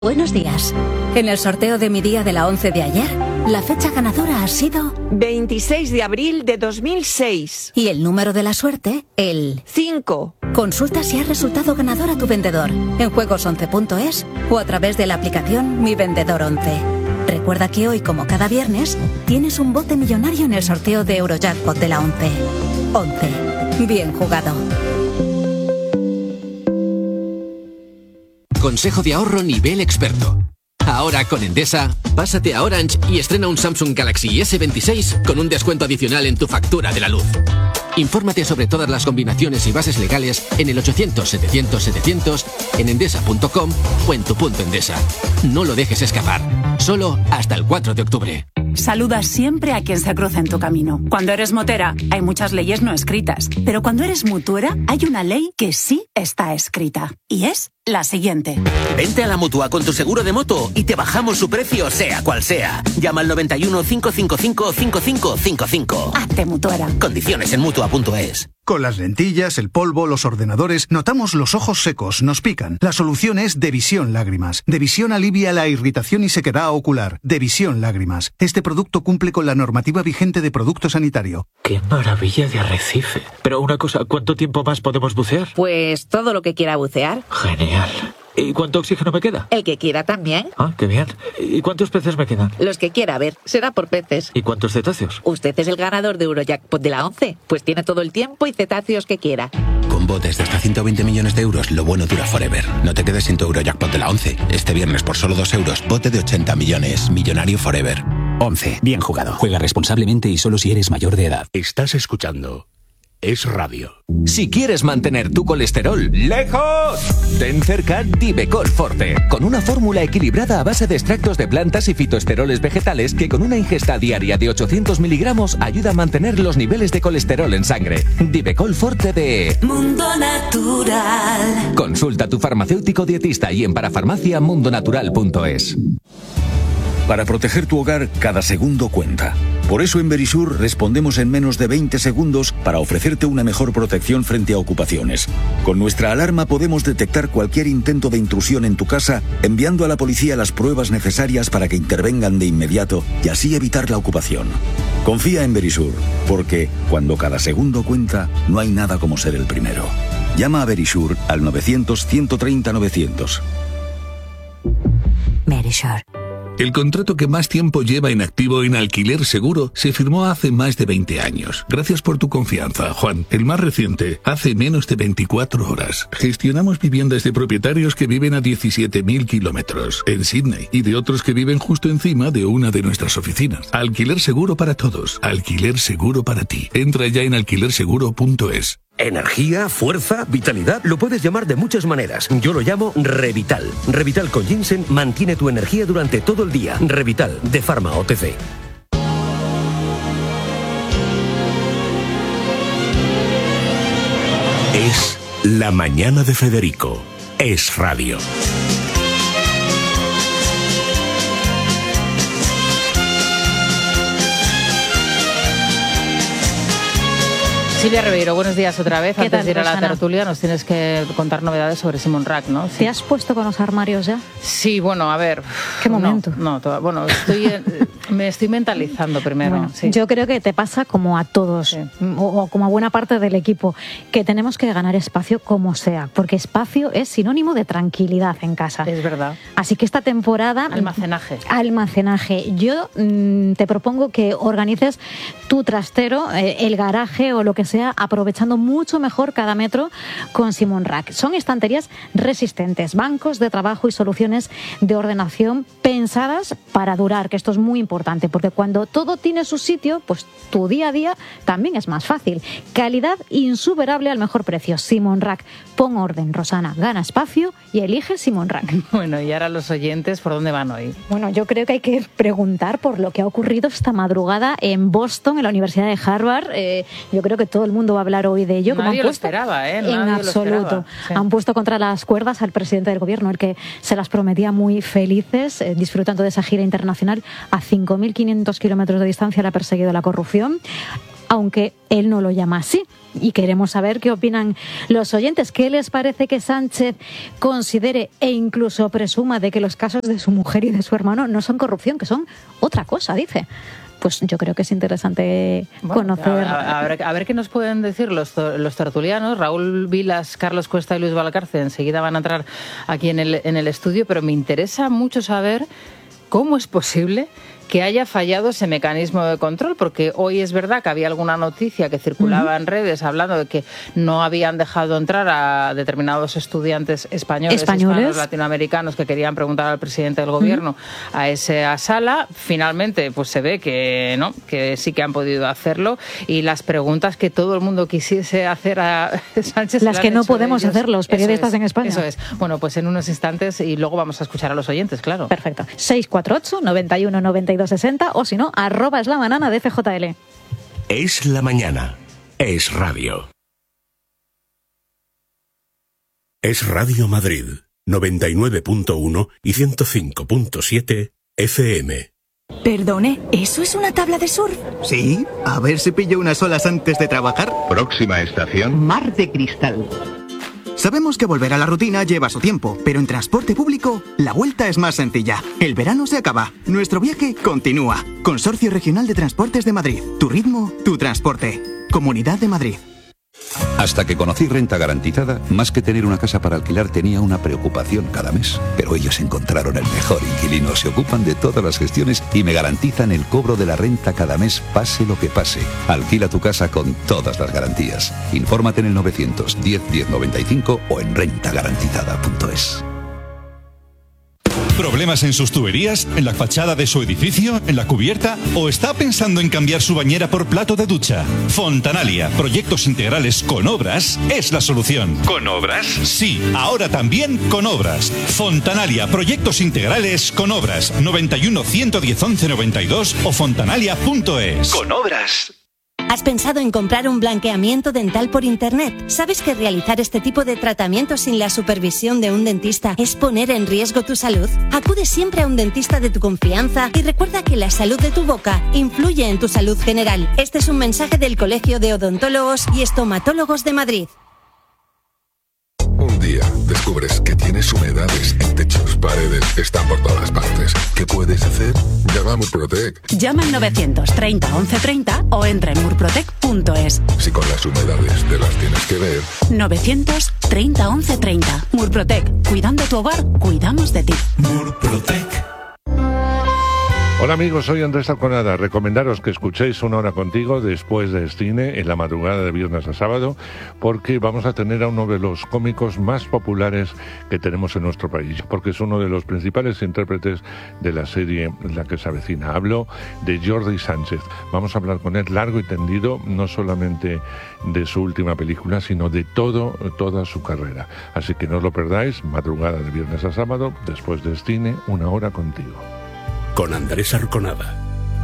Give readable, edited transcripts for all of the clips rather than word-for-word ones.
Buenos días. En el sorteo de mi día de la 11 de ayer, la fecha ganadora ha sido 26 de abril de 2006. Y el número de la suerte, el 5. Consulta si has resultado ganador a tu vendedor en juegos11.es o a través de la aplicación Mi Vendedor 11. Recuerda que hoy, como cada viernes, tienes un bote millonario en el sorteo de Eurojackpot de la 11. 11. Bien jugado. Consejo de ahorro nivel experto. Ahora con Endesa, pásate a Orange y estrena un Samsung Galaxy S26 con un descuento adicional en tu factura de la luz. Infórmate sobre todas las combinaciones y bases legales en el 800-700-700, en endesa.com o en tu punto Endesa. No lo dejes escapar. Solo hasta el 4 de octubre. Saluda siempre a quien se cruza en tu camino. Cuando eres motera, hay muchas leyes no escritas. Pero cuando eres mutuera, hay una ley que sí está escrita. Y es la siguiente. Vente a la Mutua con tu seguro de moto y te bajamos su precio, sea cual sea. Llama al 91 555 5555. Hazte mutuera. Condiciones en Mutua.es. Con las lentillas, el polvo, los ordenadores, notamos los ojos secos, nos pican. La solución es Devisión Lágrimas. Devisión alivia la irritación y sequedad ocular. Devisión Lágrimas. Este producto cumple con la normativa vigente de producto sanitario. ¡Qué maravilla de arrecife! Pero una cosa, ¿cuánto tiempo más podemos bucear? Pues todo lo que quiera bucear. Genial. ¿Y cuánto oxígeno me queda? El que quiera también. Ah, qué bien. ¿Y cuántos peces me quedan? Los que quiera, a ver, será por peces. ¿Y cuántos cetáceos? Usted es el ganador de Eurojackpot de la 11, pues tiene todo el tiempo y cetáceos que quiera. Con botes de hasta 120 millones de euros, lo bueno dura forever. No te quedes sin tu Eurojackpot de la 11. Este viernes por solo 2 euros, bote de 80 millones. Millonario forever. 11. Bien jugado. Juega responsablemente y solo si eres mayor de edad. Estás escuchando Es Radio. Si quieres mantener tu colesterol lejos, ten cerca Divecol Forte, con una fórmula equilibrada a base de extractos de plantas y fitoesteroles vegetales que con una ingesta diaria de 800 miligramos ayuda a mantener los niveles de colesterol en sangre. Divecol Forte de Mundo Natural. Consulta a tu farmacéutico dietista y en parafarmaciamundonatural.es. Para proteger tu hogar, cada segundo cuenta. Por eso en Verisur respondemos en menos de 20 segundos para ofrecerte una mejor protección frente a ocupaciones. Con nuestra alarma podemos detectar cualquier intento de intrusión en tu casa, enviando a la policía las pruebas necesarias para que intervengan de inmediato y así evitar la ocupación. Confía en Verisur, porque cuando cada segundo cuenta, no hay nada como ser el primero. Llama a Verisur al 900-130-900. Verisur. El contrato que más tiempo lleva inactivo en Alquiler Seguro se firmó hace más de 20 años. Gracias por tu confianza, Juan. El más reciente, hace menos de 24 horas. Gestionamos viviendas de propietarios que viven a 17.000 kilómetros en Sydney y de otros que viven justo encima de una de nuestras oficinas. Alquiler Seguro para todos. Alquiler Seguro para ti. Entra ya en alquilerseguro.es. Energía, fuerza, vitalidad, lo puedes llamar de muchas maneras. Yo lo llamo Revital. Revital con ginseng mantiene tu energía durante todo el día. Revital, de Pharma OTC. Es La Mañana de Federico. Es Radio. Silvia Ribeiro, buenos días otra vez. Antes de ir a la Rosana? tertulia nos tienes que contar novedades sobre Simon Rack, ¿no? Sí. ¿Te has puesto con los armarios ya? Sí, bueno, a ver. ¿Qué momento? Bueno, me estoy mentalizando primero. Bueno, sí. Yo creo que te pasa como a todos, Sí. o como a buena parte del equipo, que tenemos que ganar espacio como sea, porque espacio es sinónimo de tranquilidad en casa. Es verdad. Así que esta temporada... Almacenaje. Yo te propongo que organices tu trastero, el garaje o lo que sea, aprovechando mucho mejor cada metro con Simon Rack. Son estanterías resistentes, bancos de trabajo y soluciones de ordenación pensadas para durar, que esto es muy importante, porque cuando todo tiene su sitio, pues tu día a día también es más fácil. Calidad insuperable al mejor precio. Simon Rack. Pon orden, Rosana, gana espacio y elige Simon Rack. Bueno, y ahora los oyentes, ¿por dónde van hoy? Bueno, yo creo que hay que preguntar por lo que ha ocurrido esta madrugada en Boston, en la Universidad de Harvard. Yo creo que todo el mundo va a hablar hoy de ello. Nadie lo esperaba, ¿eh? En absoluto. Sí. Han puesto contra las cuerdas al presidente del gobierno, el que se las prometía muy felices, disfrutando de esa gira internacional. A 5.500 kilómetros de distancia le ha perseguido la corrupción. aunque él no lo llama así. Y queremos saber qué opinan los oyentes. ¿Qué les parece que Sánchez considere e incluso presuma de que los casos de su mujer y de su hermano no son corrupción, que son otra cosa, dice? Pues yo creo que es interesante conocer. A ver qué nos pueden decir los tertulianos. Raúl Vilas, Carlos Cuesta y Luis Valcarce enseguida van a entrar aquí en el estudio, pero me interesa mucho saber cómo es posible que haya fallado ese mecanismo de control, porque hoy es verdad que había alguna noticia que circulaba en redes hablando de que no habían dejado entrar a determinados estudiantes españoles, hispanos, latinoamericanos que querían preguntar al presidente del gobierno a esa sala. Finalmente, pues se ve que no, que sí que han podido hacerlo, y las preguntas que todo el mundo quisiese hacer a Sánchez, las que no podemos hacer los periodistas en España. Eso es. Bueno, pues en unos instantes, y luego vamos a escuchar a los oyentes, claro. Perfecto. 648 91 92 60, o si no, @esLamanana de FJL. Es la mañana. Es radio. Es Radio Madrid, 99.1 y 105.7 FM. Perdone, ¿eso es una tabla de surf? Sí, a ver si pillo unas olas antes de trabajar. Próxima estación: Mar de Cristal. Sabemos que volver a la rutina lleva su tiempo, pero en transporte público la vuelta es más sencilla. El verano se acaba, nuestro viaje continúa. Consorcio Regional de Transportes de Madrid. Tu ritmo, tu transporte. Comunidad de Madrid. Hasta que conocí Renta Garantizada, más que tener una casa para alquilar tenía una preocupación cada mes. Pero ellos encontraron el mejor inquilino, se ocupan de todas las gestiones y me garantizan el cobro de la renta cada mes, pase lo que pase. Alquila tu casa con todas las garantías. Infórmate en el 910 1095 o en rentagarantizada.es. ¿Problemas en sus tuberías? ¿En la fachada de su edificio? ¿En la cubierta? ¿O está pensando en cambiar su bañera por plato de ducha? Fontanalia, proyectos integrales con obras, es la solución. ¿Con obras? Sí, ahora también con obras. Fontanalia, proyectos integrales con obras. 91 110 11 92 o fontanalia.es. Con obras. ¿Has pensado en comprar un blanqueamiento dental por internet? ¿Sabes que realizar este tipo de tratamiento sin la supervisión de un dentista es poner en riesgo tu salud? Acude siempre a un dentista de tu confianza y recuerda que la salud de tu boca influye en tu salud general. Este es un mensaje del Colegio de Odontólogos y Estomatólogos de Madrid. Un día descubres que tienes humedades en techos, paredes, están por todas partes. ¿Qué puedes hacer? Llama a Murprotec. Llama al 930 1130 o entra en murprotec.es. Si con las humedades te las tienes que ver. 930 1130. Murprotec. Cuidando tu hogar, cuidamos de ti. Murprotec. Hola amigos, soy Andrés Arconada. Recomendaros que escuchéis Una Hora Contigo después del cine en la madrugada de viernes a sábado, porque vamos a tener a uno de los cómicos más populares que tenemos en nuestro país, porque es uno de los principales intérpretes de la serie La que se avecina. Hablo de Jordi Sánchez. Vamos a hablar con él largo y tendido, no solamente de su última película, sino de toda su carrera. Así que no os lo perdáis, madrugada de viernes a sábado, después del cine, Una Hora Contigo. Con Andrés Arconada.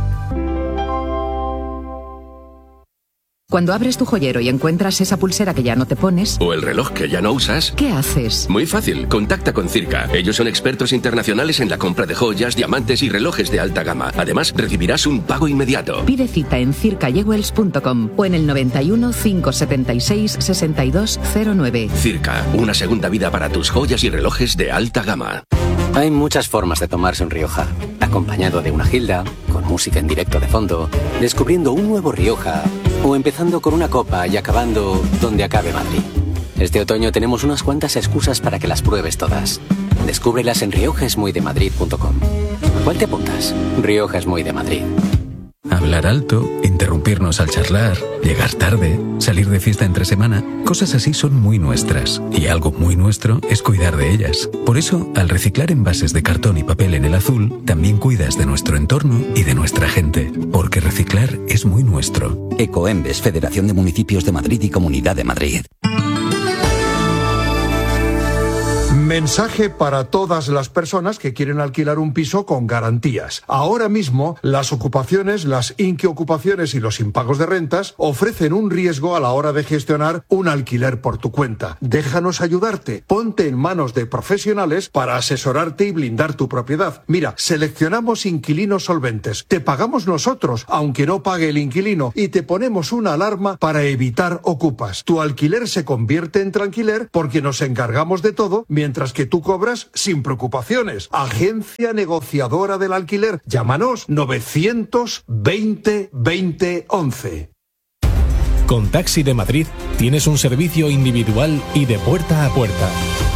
Cuando abres tu joyero y encuentras esa pulsera que ya no te pones... O el reloj que ya no usas... ¿Qué haces? Muy fácil, contacta con Circa. Ellos son expertos internacionales en la compra de joyas, diamantes y relojes de alta gama. Además, recibirás un pago inmediato. Pide cita en circajewels.com o en el 91 576 6209. Circa, una segunda vida para tus joyas y relojes de alta gama. Hay muchas formas de tomarse un Rioja. Acompañado de una gilda, con música en directo de fondo, descubriendo un nuevo Rioja, o empezando con una copa y acabando donde acabe Madrid. Este otoño tenemos unas cuantas excusas para que las pruebes todas. Descúbrelas en riojaesmuydemadrid.com. ¿Cuál te apuntas? Rioja es muy de Madrid. Hablar alto, interrumpirnos al charlar, llegar tarde, salir de fiesta entre semana, cosas así son muy nuestras. Y algo muy nuestro es cuidar de ellas. Por eso, al reciclar envases de cartón y papel en el azul, también cuidas de nuestro entorno y de nuestra gente. Porque reciclar es muy nuestro. Ecoembes, Federación de Municipios de Madrid y Comunidad de Madrid. Mensaje para todas las personas que quieren alquilar un piso con garantías. Ahora mismo, las ocupaciones, las inquiocupaciones y los impagos de rentas ofrecen un riesgo a la hora de gestionar un alquiler por tu cuenta. Déjanos ayudarte. Ponte en manos de profesionales para asesorarte y blindar tu propiedad. Mira, seleccionamos inquilinos solventes. Te pagamos nosotros, aunque no pague el inquilino, y te ponemos una alarma para evitar ocupas. Tu alquiler se convierte en tranquiler porque nos encargamos de todo, mientras que tú cobras sin preocupaciones. Agencia negociadora del alquiler. Llámanos 920 20 11. Con Taxi de Madrid tienes un servicio individual y de puerta a puerta.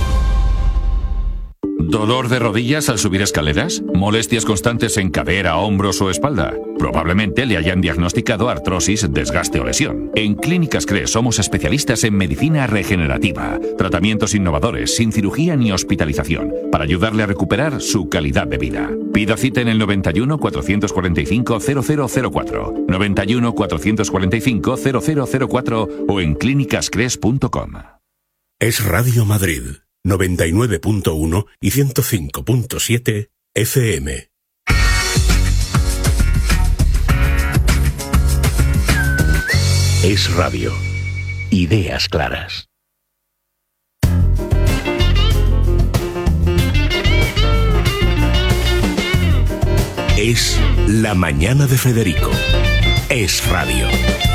¿Dolor de rodillas al subir escaleras? ¿Molestias constantes en cadera, hombros o espalda? Probablemente le hayan diagnosticado artrosis, desgaste o lesión. En Clínicas CRES somos especialistas en medicina regenerativa, tratamientos innovadores, sin cirugía ni hospitalización, para ayudarle a recuperar su calidad de vida. Pida cita en el 91 445 0004, 91 445 0004 o en clínicascres.com. Es Radio Madrid. 99.1 y 105.7 FM. Es Radio. Ideas claras. Es La Mañana de Federico. Es Radio.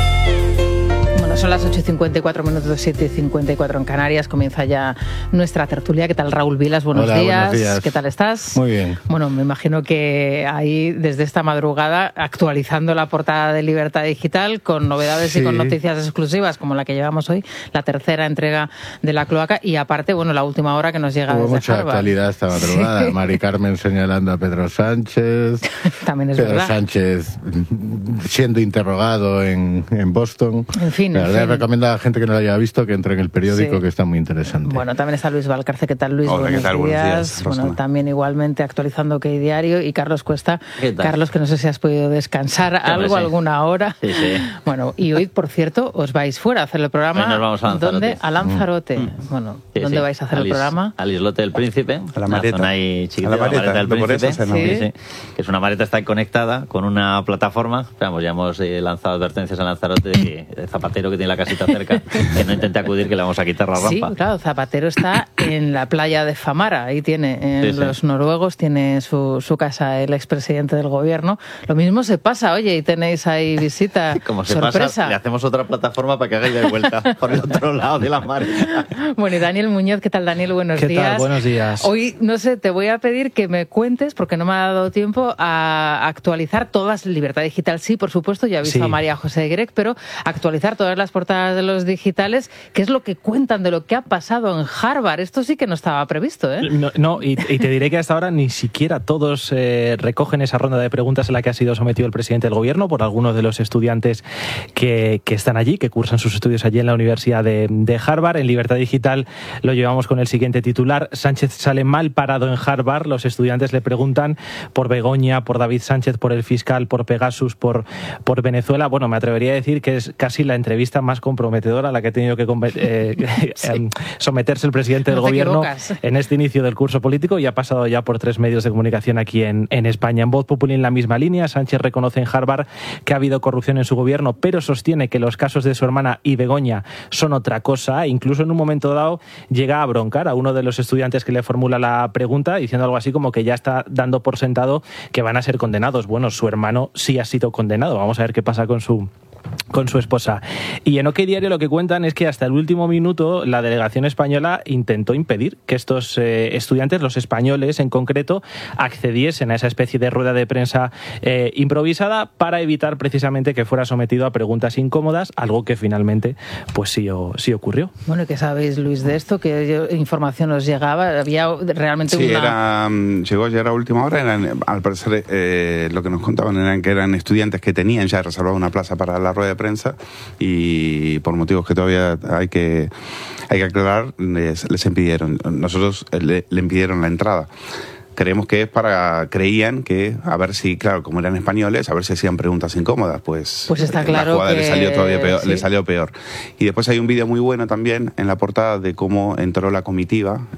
Son las 8:54 minutos, 7:54 en Canarias. Comienza ya nuestra tertulia. ¿Qué tal, Raúl Vilas? Buenos días. ¿Qué tal estás? Muy bien. Bueno, me imagino que ahí, desde esta madrugada, actualizando la portada de Libertad Digital con novedades y con noticias exclusivas, como la que llevamos hoy, la tercera entrega de La Cloaca, y aparte, bueno, la última hora que nos llega desde mucha Harvard. Actualidad esta madrugada. Sí. Mari Carmen señalando a Pedro Sánchez. También es Pedro verdad. Sánchez siendo interrogado en Boston. En fin. La verdad, recomiendo a la gente que no lo haya visto que entre en el periódico, que está muy interesante. Bueno, también está Luis Valcarce. ¿Qué tal, Luis? Hola, buenos ¿qué tal? días. Buenos días, bueno, también igualmente actualizando OK Diario, y Carlos Cuesta. Carlos, que no sé si has podido descansar alguna hora. Sí. Bueno, y hoy, por cierto, os vais fuera a hacer el programa. Hoy nos vamos a Lanzarote. ¿Dónde? A Lanzarote. Bueno, ¿dónde vais a hacer el programa? Al Islote del Príncipe. A la maleta. Zona ahí chiquitita, a la maleta del Príncipe. Sí. Que es una maleta, está conectada con una plataforma. Vamos, ya hemos lanzado advertencias a Lanzarote de que Zapatero, que tiene la casita cerca, que no intente acudir, que le vamos a quitar la rampa. Sí, claro, Zapatero está en la playa de Famara, ahí tiene, los noruegos, tiene su casa el expresidente del gobierno. Lo mismo se pasa, oye, y tenéis ahí visita. Como se sorpresa. pasa, le hacemos otra plataforma para que haga ida y vuelta por el otro lado de la mar. Bueno, y Daniel Muñoz, ¿qué tal, Daniel? Buenos días. ¿Qué tal? Buenos días. Hoy, no sé, te voy a pedir que me cuentes, porque no me ha dado tiempo a actualizar todas, Libertad Digital sí, por supuesto, ya he visto a María José Grec, pero actualizar todas las portadas de los digitales, qué es lo que cuentan de lo que ha pasado en Harvard. Esto sí que no estaba previsto, ¿eh? No, y te diré que hasta ahora ni siquiera todos recogen esa ronda de preguntas en la que ha sido sometido el presidente del gobierno por algunos de los estudiantes que están allí, que cursan sus estudios allí en la Universidad de Harvard. En Libertad Digital lo llevamos con el siguiente titular: Sánchez sale mal parado en Harvard. Los estudiantes le preguntan por Begoña, por David Sánchez, por el fiscal, por Pegasus, por Venezuela. Bueno, me atrevería a decir que es casi la entrevista más comprometedora a la que ha tenido que someterse el presidente del gobierno en este inicio del curso político, y ha pasado ya por 3 medios de comunicación aquí en España. En Voz Populi, en la misma línea, Sánchez reconoce en Harvard que ha habido corrupción en su gobierno, pero sostiene que los casos de su hermana y Begoña son otra cosa. Incluso en un momento dado llega a broncar a uno de los estudiantes que le formula la pregunta, diciendo algo así como que ya está dando por sentado que van a ser condenados. Bueno, su hermano sí ha sido condenado. Vamos a ver qué pasa con su esposa. Y en OK Diario lo que cuentan es que hasta el último minuto la delegación española intentó impedir que estos estudiantes, los españoles en concreto, accediesen a esa especie de rueda de prensa improvisada, para evitar precisamente que fuera sometido a preguntas incómodas, algo que finalmente pues sí ocurrió. Bueno, ¿y qué sabéis, Luis, de esto? ¿Qué información os llegaba? ¿Había realmente llegó ya a última hora. Al parecer lo que nos contaban eran que eran estudiantes que tenían ya reservado una plaza para la rueda de prensa, y por motivos que todavía hay que aclarar, les impidieron. Nosotros le impidieron la entrada. creemos que es creían que, a ver si, claro, como eran españoles, a ver si hacían preguntas incómodas, pues está claro la jugada que le salió todavía peor, sí. le salió peor. Y después hay un vídeo muy bueno también en la portada de cómo entró la comitiva,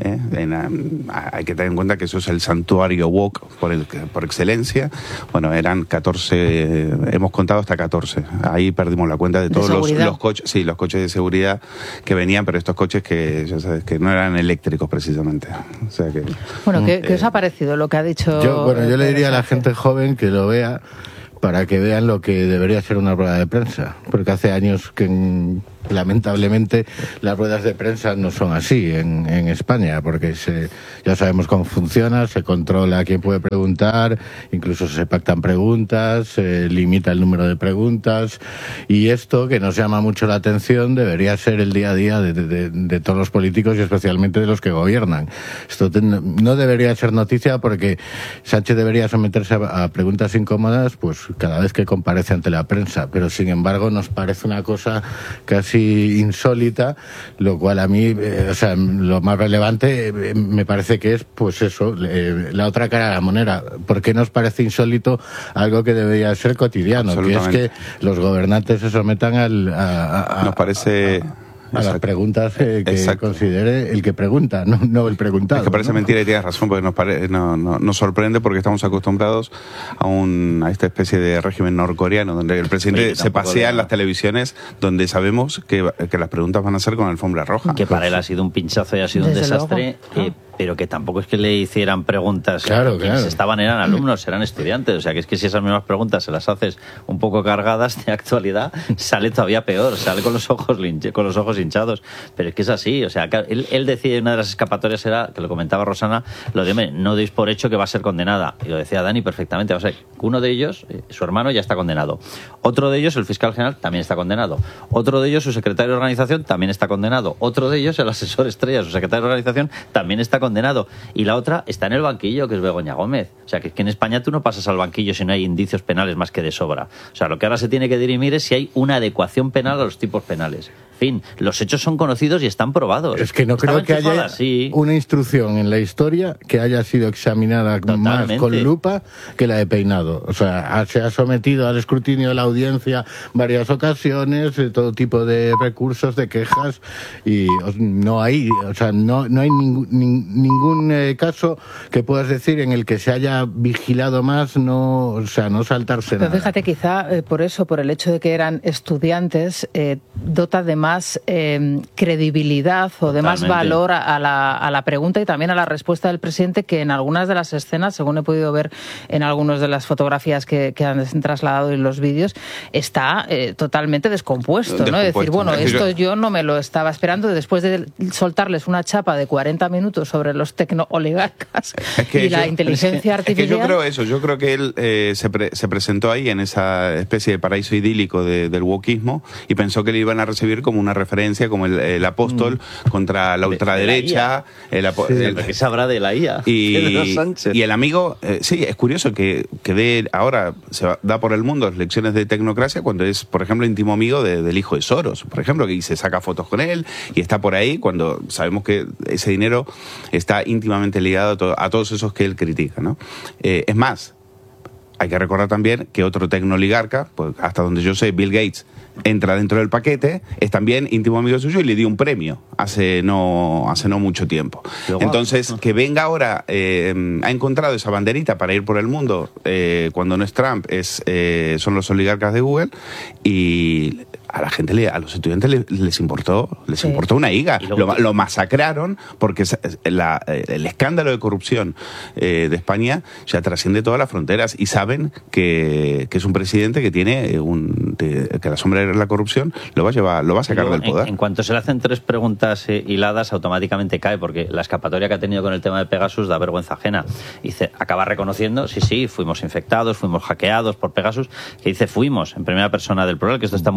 hay que tener en cuenta que eso es el santuario woke por excelencia. Bueno, eran 14, hemos contado hasta 14. Ahí perdimos la cuenta de todos los coches, sí, los coches de seguridad que venían, pero estos coches que ya sabes que no eran eléctricos precisamente. O sea que, bueno, ¿qué os ha parecido lo que ha dicho? Yo le diría a la gente joven que lo vea para que vean lo que debería ser una rueda de prensa, porque hace años que lamentablemente las ruedas de prensa no son así en España, porque ya sabemos cómo funciona, se controla quién puede preguntar, incluso se pactan preguntas, se limita el número de preguntas, y esto que nos llama mucho la atención debería ser el día a día de todos los políticos y especialmente de los que gobiernan. Esto no debería ser noticia porque Sánchez debería someterse a preguntas incómodas pues cada vez que comparece ante la prensa, pero sin embargo nos parece una cosa casi insólita, lo cual a mí, lo más relevante me parece que es, pues eso, la otra cara de la moneda. ¿Por qué nos parece insólito algo que debería ser cotidiano? Que es que los gobernantes se sometan nos parece... a las preguntas que considere el que pregunta, no el preguntado. Es que parece mentira y tienes razón, porque nos sorprende porque estamos acostumbrados a esta especie de régimen norcoreano, donde el presidente se pasea en las televisiones, donde sabemos que las preguntas van a ser con alfombra roja. Que para él ha sido un pinchazo y ha sido un desastre, pero que tampoco es que le hicieran preguntas. Claro. Quienes eran alumnos, eran estudiantes, o sea que es que si esas mismas preguntas se las haces un poco cargadas de actualidad, sale todavía peor, sale con los ojos hinchados, pero es que es así, o sea, él decía, una de las escapatorias era, que lo comentaba Rosana, lo de no deis por hecho que va a ser condenada, y lo decía Dani perfectamente, o sea, uno de ellos, su hermano ya está condenado, otro de ellos, el fiscal general, también está condenado, otro de ellos, su secretario de organización, también está condenado, otro de ellos, el asesor estrella, su secretario de organización, también está condenado, y la otra está en el banquillo, que es Begoña Gómez, o sea, que en España tú no pasas al banquillo si no hay indicios penales más que de sobra, o sea, lo que ahora se tiene que dirimir es si hay una adecuación penal a los tipos penales. En fin, los hechos son conocidos y están probados. Es que no creo que haya una instrucción en la historia que haya sido examinada más con lupa que la de Peinado. O sea, se ha sometido al escrutinio de la audiencia varias ocasiones, de todo tipo de recursos, de quejas, y no hay ningún caso que puedas decir en el que se haya vigilado más, no saltarse nada. Pero fíjate, quizá por el hecho de que eran estudiantes, dota de más credibilidad o de más valor a la pregunta y también a la respuesta del presidente, que en algunas de las escenas, según he podido ver en algunas de las fotografías que han trasladado en los vídeos, está totalmente descompuesto, ¿no? Es decir, bueno, esto yo no me lo estaba esperando, después de soltarles una chapa de 40 minutos sobre los tecno-oligarcas y la inteligencia artificial. Yo creo que él se presentó ahí en esa especie de paraíso idílico del wokismo y pensó que le iban a recibir como una referencia, como el apóstol contra la ultraderecha. ¿Qué sabrá de la IA? Y el amigo, sí, es curioso que ahora se da por el mundo lecciones de tecnocracia cuando es, por ejemplo, íntimo amigo del hijo de Soros, por ejemplo, que se saca fotos con él y está por ahí cuando sabemos que ese dinero está íntimamente ligado a todos esos que él critica, ¿no? Es más, hay que recordar también que otro tecnooligarca, pues hasta donde yo sé, Bill Gates, entra dentro del paquete, es también íntimo amigo suyo y le dio un premio hace no mucho tiempo. Entonces, que venga ahora, ha encontrado esa banderita para ir por el mundo, cuando no es Trump, son los oligarcas de Google, y a la gente, a los estudiantes les importó una higa. Lo masacraron porque el escándalo de corrupción de España ya trasciende todas las fronteras y saben que es un presidente que tiene que la sombra de la corrupción lo va a sacar del poder. En cuanto se le hacen 3 preguntas hiladas, automáticamente cae, porque la escapatoria que ha tenido con el tema de Pegasus da vergüenza ajena. Dice, acaba reconociendo, fuimos infectados, fuimos hackeados por Pegasus, que dice fuimos, en primera persona del plural, que esto está muy de moda en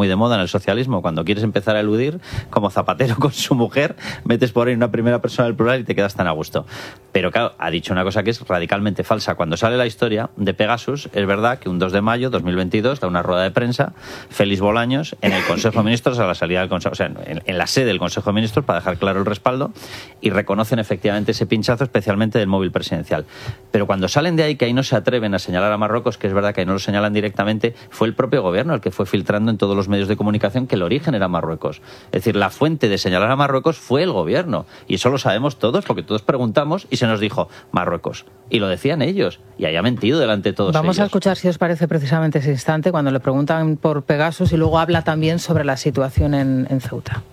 en el socialismo. Cuando quieres empezar a eludir, como Zapatero con su mujer, metes por ahí una primera persona del plural y te quedas tan a gusto. Pero claro, ha dicho una cosa que es radicalmente falsa. Cuando sale la historia de Pegasus, es verdad que un 2 de mayo de 2022 da una rueda de prensa Félix Bolaños en el Consejo de Ministros, a la salida del Consejo, o sea, en la sede del Consejo de Ministros, para dejar claro el respaldo, y reconocen efectivamente ese pinchazo, especialmente del móvil presidencial. Pero cuando salen de ahí, que ahí no se atreven a señalar a Marruecos, que es verdad que ahí no lo señalan directamente, fue el propio gobierno el que fue filtrando en todos los medios de comunicación que el origen era Marruecos. Es decir, la fuente de señalar a Marruecos fue el gobierno. Y eso lo sabemos todos, porque todos preguntamos y se nos dijo Marruecos. Y lo decían ellos. Y haya mentido delante de todos Vamos ellos. a escuchar, si os parece, precisamente ese instante, cuando le preguntan por Pegasus, y luego habla también sobre la situación en Ceuta.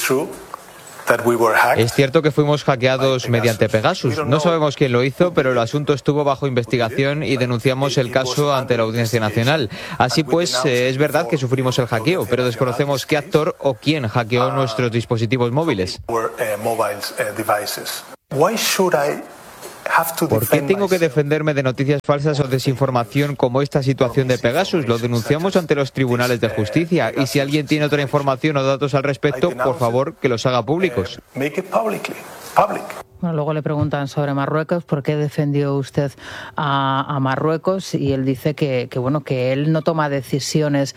Es cierto que fuimos hackeados mediante Pegasus. No sabemos quién lo hizo, pero el asunto estuvo bajo investigación y denunciamos el caso ante la Audiencia Nacional. Así pues, es verdad que sufrimos el hackeo, pero desconocemos qué actor o quién hackeó nuestros dispositivos móviles. ¿Por qué tengo que defenderme de noticias falsas o desinformación como esta situación de Pegasus? Lo denunciamos ante los tribunales de justicia y si alguien tiene otra información o datos al respecto, por favor, que los haga públicos. Bueno, luego le preguntan sobre Marruecos, ¿por qué defendió usted a Marruecos? Y él dice que él no toma decisiones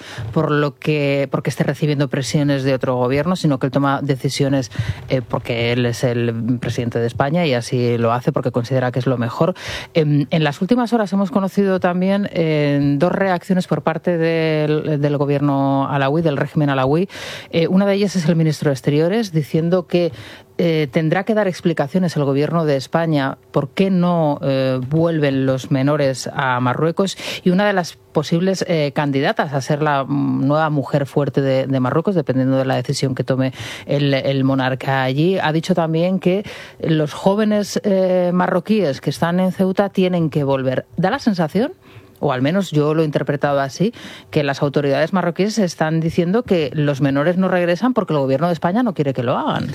porque esté recibiendo presiones de otro gobierno, sino que él toma decisiones porque él es el presidente de España y así lo hace porque considera que es lo mejor. En las últimas horas hemos conocido también dos reacciones por parte del gobierno alauí, del régimen alauí. Una de ellas es el ministro de Exteriores, diciendo que tendrá que dar explicaciones el gobierno de España por qué no vuelven los menores a Marruecos, y una de las posibles candidatas a ser la nueva mujer fuerte de Marruecos, dependiendo de la decisión que tome el monarca allí, ha dicho también que los jóvenes marroquíes que están en Ceuta tienen que volver. Da la sensación, o al menos yo lo he interpretado así, que las autoridades marroquíes están diciendo que los menores no regresan porque el gobierno de España no quiere que lo hagan.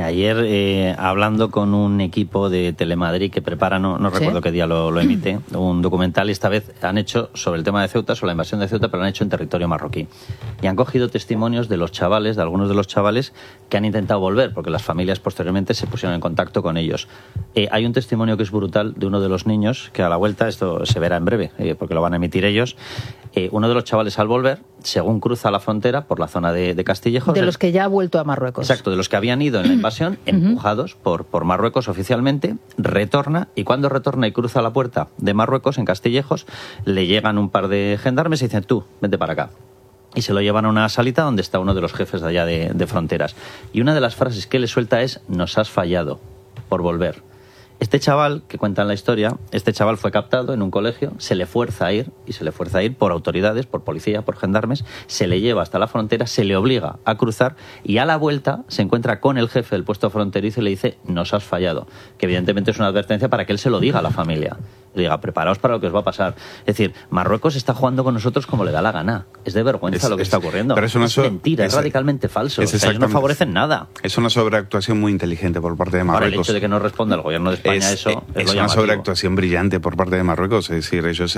Ayer, hablando con un equipo de Telemadrid que prepara, no recuerdo qué día lo emite, un documental, y esta vez han hecho sobre el tema de Ceuta, sobre la invasión de Ceuta, pero lo han hecho en territorio marroquí. Y han cogido testimonios de los chavales, de algunos de los chavales que han intentado volver, porque las familias posteriormente se pusieron en contacto con ellos. Hay un testimonio que es brutal de uno de los niños, que a la vuelta, esto se verá en breve, porque lo van a emitir ellos. Uno de los chavales, al volver, según cruza la frontera por la zona de Castillejos... De los que ya ha vuelto a Marruecos. Exacto, de los que habían ido en la invasión, empujados por Marruecos oficialmente, retorna, y cuando retorna y cruza la puerta de Marruecos, en Castillejos, le llegan un par de gendarmes y dicen: tú, vente para acá. Y se lo llevan a una salita donde está uno de los jefes de allá de fronteras. Y una de las frases que le suelta es: nos has fallado por volver. Este chaval, que cuentan la historia, este chaval fue captado en un colegio, se le fuerza a ir, y se le fuerza a ir por autoridades, por policía, por gendarmes, se le lleva hasta la frontera, se le obliga a cruzar, y a la vuelta se encuentra con el jefe del puesto fronterizo y le dice: nos has fallado, que evidentemente es una advertencia para que él se lo diga a la familia. Le diga: preparaos para lo que os va a pasar. Es decir, Marruecos está jugando con nosotros como le da la gana. Es de vergüenza lo que está ocurriendo. Pero es mentira, es radicalmente falso. Ellos no favorecen nada. Es una sobreactuación muy inteligente por parte de Marruecos. Ahora, el hecho de que no responda el gobierno de España eso es una sobreactuación brillante por parte de Marruecos. Es decir, ellos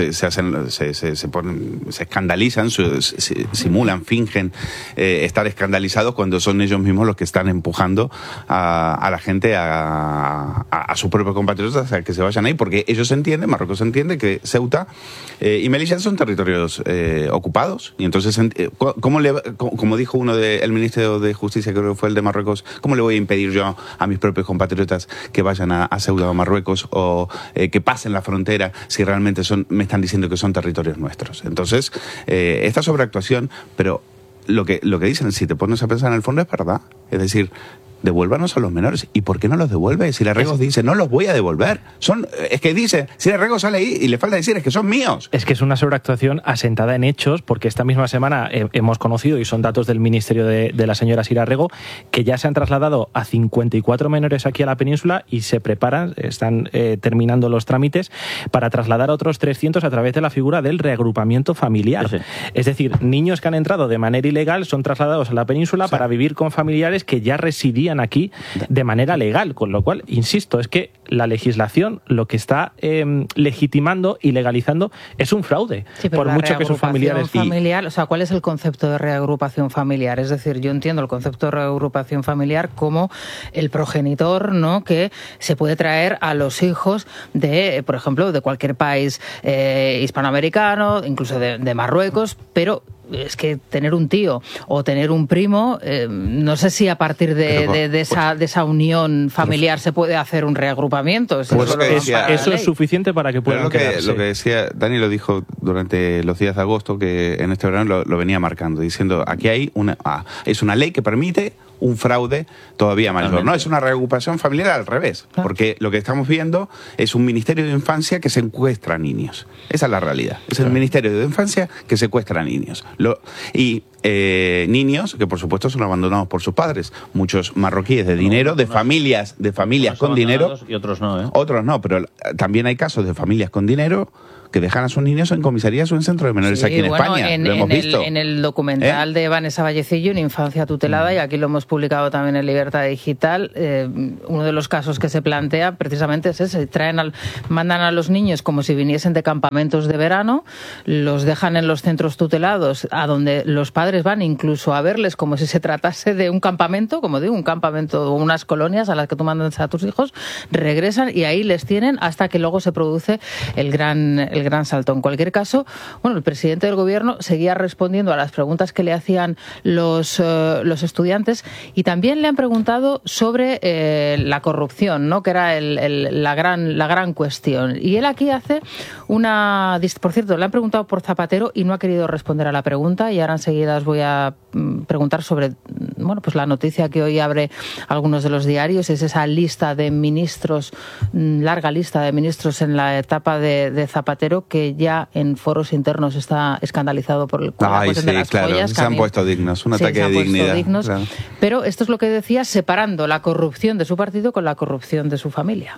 se escandalizan, simulan, fingen estar escandalizados cuando son ellos mismos los que están empujando a la gente, a sus propios compatriotas, a que se vayan ahí, porque ellos entienden, Marruecos entiende que Ceuta y Melilla son territorios ocupados, y entonces, como dijo el ministro de Justicia, creo que fue el de Marruecos, ¿cómo le voy a impedir yo a mis propios compatriotas que vayan a Ceuta o Marruecos, o que pasen la frontera, si realmente me están diciendo que son territorios nuestros? Entonces, esta sobreactuación, pero lo que dicen, si te pones a pensar en el fondo, es verdad. Es decir, devuélvanos a los menores. ¿Y por qué no los devuelve? Si Larregos dice: no los voy a devolver. Es que dice, si Larregos sale ahí y le falta decir: es que son míos. Es que es una sobreactuación asentada en hechos, porque esta misma semana hemos conocido, y son datos del ministerio de la señora Sira Rego, que ya se han trasladado a 54 menores aquí a la península y se preparan, están terminando los trámites para trasladar a otros 300 a través de la figura del reagrupamiento familiar. Sí. Es decir, niños que han entrado de manera ilegal son trasladados a la península para vivir con familiares que ya residían hacían aquí de manera legal, con lo cual, insisto, es que la legislación lo que está legitimando y legalizando es un fraude, por mucho que sus familiares... familiar, o sea, ¿cuál es el concepto de reagrupación familiar? Es decir, yo entiendo el concepto de reagrupación familiar como el progenitor, ¿no?, que se puede traer a los hijos de, por ejemplo, de cualquier país hispanoamericano, incluso de Marruecos, pero es que tener un tío o tener un primo, no sé si a partir de esa unión familiar se puede hacer un reagrupamiento. Eso es suficiente para que puedan quedarse. Lo que decía Dani, lo dijo durante los días de agosto, que en este verano lo venía marcando, diciendo, aquí hay es una ley que permite un fraude todavía mayor. No es una reagrupación familiar, al revés, porque lo que estamos viendo es un Ministerio de Infancia que secuestra niños. Esa es la realidad. Es el Ministerio de Infancia que secuestra niños. Niños que por supuesto son abandonados por sus padres. Muchos marroquíes de dinero, de familias con dinero. Y otros no, ¿eh? Otros no, pero también hay casos de familias con dinero que dejan a sus niños en comisarías o en centros de menores aquí en España. Lo hemos visto. En el documental de Vanessa Vallecillo, Una infancia tutelada, y aquí lo hemos publicado también en Libertad Digital, uno de los casos que se plantea precisamente es ese. Mandan a los niños como si viniesen de campamentos de verano, los dejan en los centros tutelados, a donde los padres van incluso a verles como si se tratase de un campamento, como digo, un campamento o unas colonias a las que tú mandas a tus hijos, regresan y ahí les tienen hasta que luego se produce el gran salto. En cualquier caso, bueno, el presidente del gobierno seguía respondiendo a las preguntas que le hacían los estudiantes, y también le han preguntado sobre la corrupción, ¿no?, que era la gran cuestión. Y él aquí hace por cierto, le han preguntado por Zapatero y no ha querido responder a la pregunta, y ahora enseguida os voy a preguntar sobre, bueno, pues la noticia que hoy abre algunos de los diarios, es esa lista de ministros, larga lista de ministros en la etapa de Zapatero, que ya en foros internos está escandalizado por la cuestión de las joyas. Se han puesto dignos, un ataque de dignidad. Claro. Pero esto es lo que decía, separando la corrupción de su partido con la corrupción de su familia.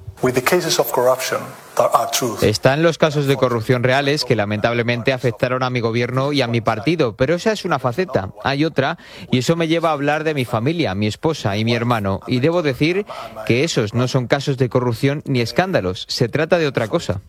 Están los casos de corrupción reales que lamentablemente afectaron a mi gobierno y a mi partido, pero esa es una faceta. Hay otra, y eso me lleva a hablar de mi familia, mi esposa y mi hermano. Y debo decir que esos no son casos de corrupción ni escándalos, se trata de otra cosa.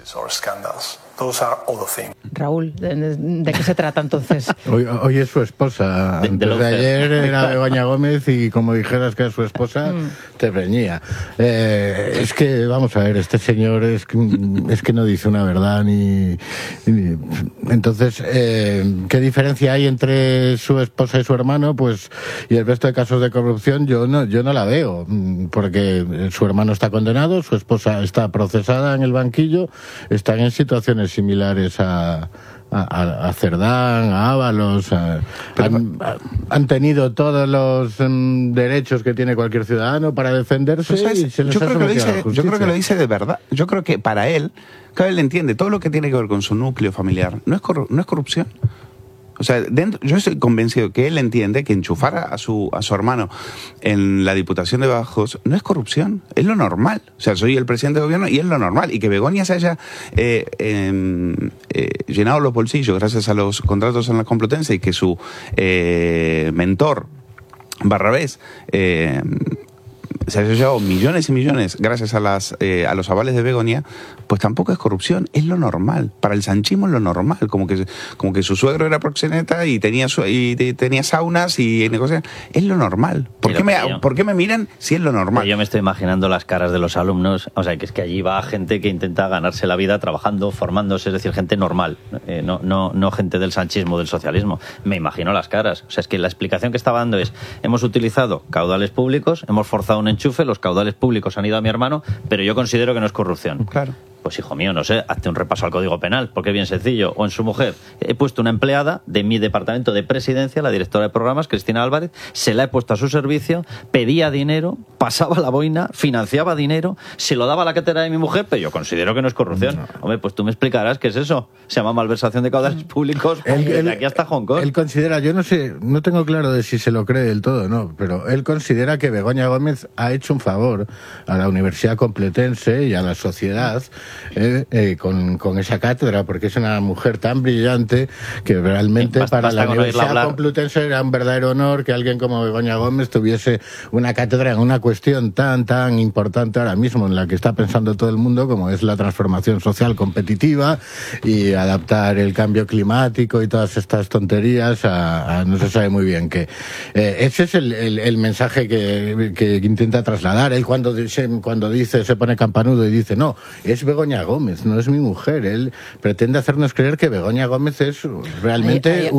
Raúl, ¿de qué se trata entonces? Hoy es su esposa. Antes de ayer era Begoña Gómez y como dijeras que era su esposa, te preñía. Es que, vamos a ver, este señor es que no dice una verdad ni... Entonces, ¿qué diferencia hay entre su esposa y su hermano? Pues, y el resto de casos de corrupción yo no la veo, porque su hermano está condenado, su esposa está procesada en el banquillo, están en situaciones similares a Cerdán, a Ábalos, han tenido todos los derechos que tiene cualquier ciudadano para defenderse, y se les yo creo que lo dice de verdad. Yo creo que para él, cada vez le entiende todo lo que tiene que ver con su núcleo familiar. No es corrupción. O sea, yo estoy convencido que él entiende que enchufar a su hermano en la Diputación de Badajoz no es corrupción, es lo normal. O sea, soy el presidente del gobierno y es lo normal. Y que Begoña se haya llenado los bolsillos gracias a los contratos en la Complutense, y que su mentor, Barrabés, se haya llevado millones y millones gracias a los avales de Begoña, pues tampoco es corrupción, es lo normal. Para el sanchismo es lo normal, como que su suegro era proxeneta y tenía saunas y negocios. Es lo normal. ¿Por qué me miran si es lo normal? Yo me estoy imaginando las caras de los alumnos, o sea, que es que allí va gente que intenta ganarse la vida trabajando, formándose, es decir, gente normal, no gente del sanchismo, del socialismo. Me imagino las caras. O sea, es que la explicación que estaba dando es: hemos utilizado caudales públicos, hemos forzado un enchufe, los caudales públicos han ido a mi hermano, pero yo considero que no es corrupción. Claro. Pues hijo mío, no sé, hazte un repaso al Código Penal, porque es bien sencillo. O en su mujer, he puesto una empleada de mi departamento de presidencia, la directora de programas, Cristina Álvarez, se la he puesto a su servicio, pedía dinero, pasaba la boina, financiaba dinero, se lo daba a la cartera de mi mujer, pero yo considero que no es corrupción. No. Hombre, pues tú me explicarás qué es eso. Se llama malversación de caudales públicos de aquí hasta Hong Kong. Él considera, yo no sé, no tengo claro de si se lo cree del todo, no, pero él considera que Begoña Gómez ha hecho un favor a la Universidad Complutense y a la sociedad, con esa cátedra, porque es una mujer tan brillante que realmente para la Universidad Complutense era un verdadero honor que alguien como Begoña Gómez tuviese una cátedra en una cuestión tan importante ahora mismo en la que está pensando todo el mundo, como es la transformación social competitiva y adaptar el cambio climático y todas estas tonterías a no se sabe muy bien qué. Ese es el mensaje que intenta trasladar. Él cuando dice, se pone campanudo y dice, no, es Begoña Gómez, no es mi mujer. Él pretende hacernos creer que Begoña Gómez es realmente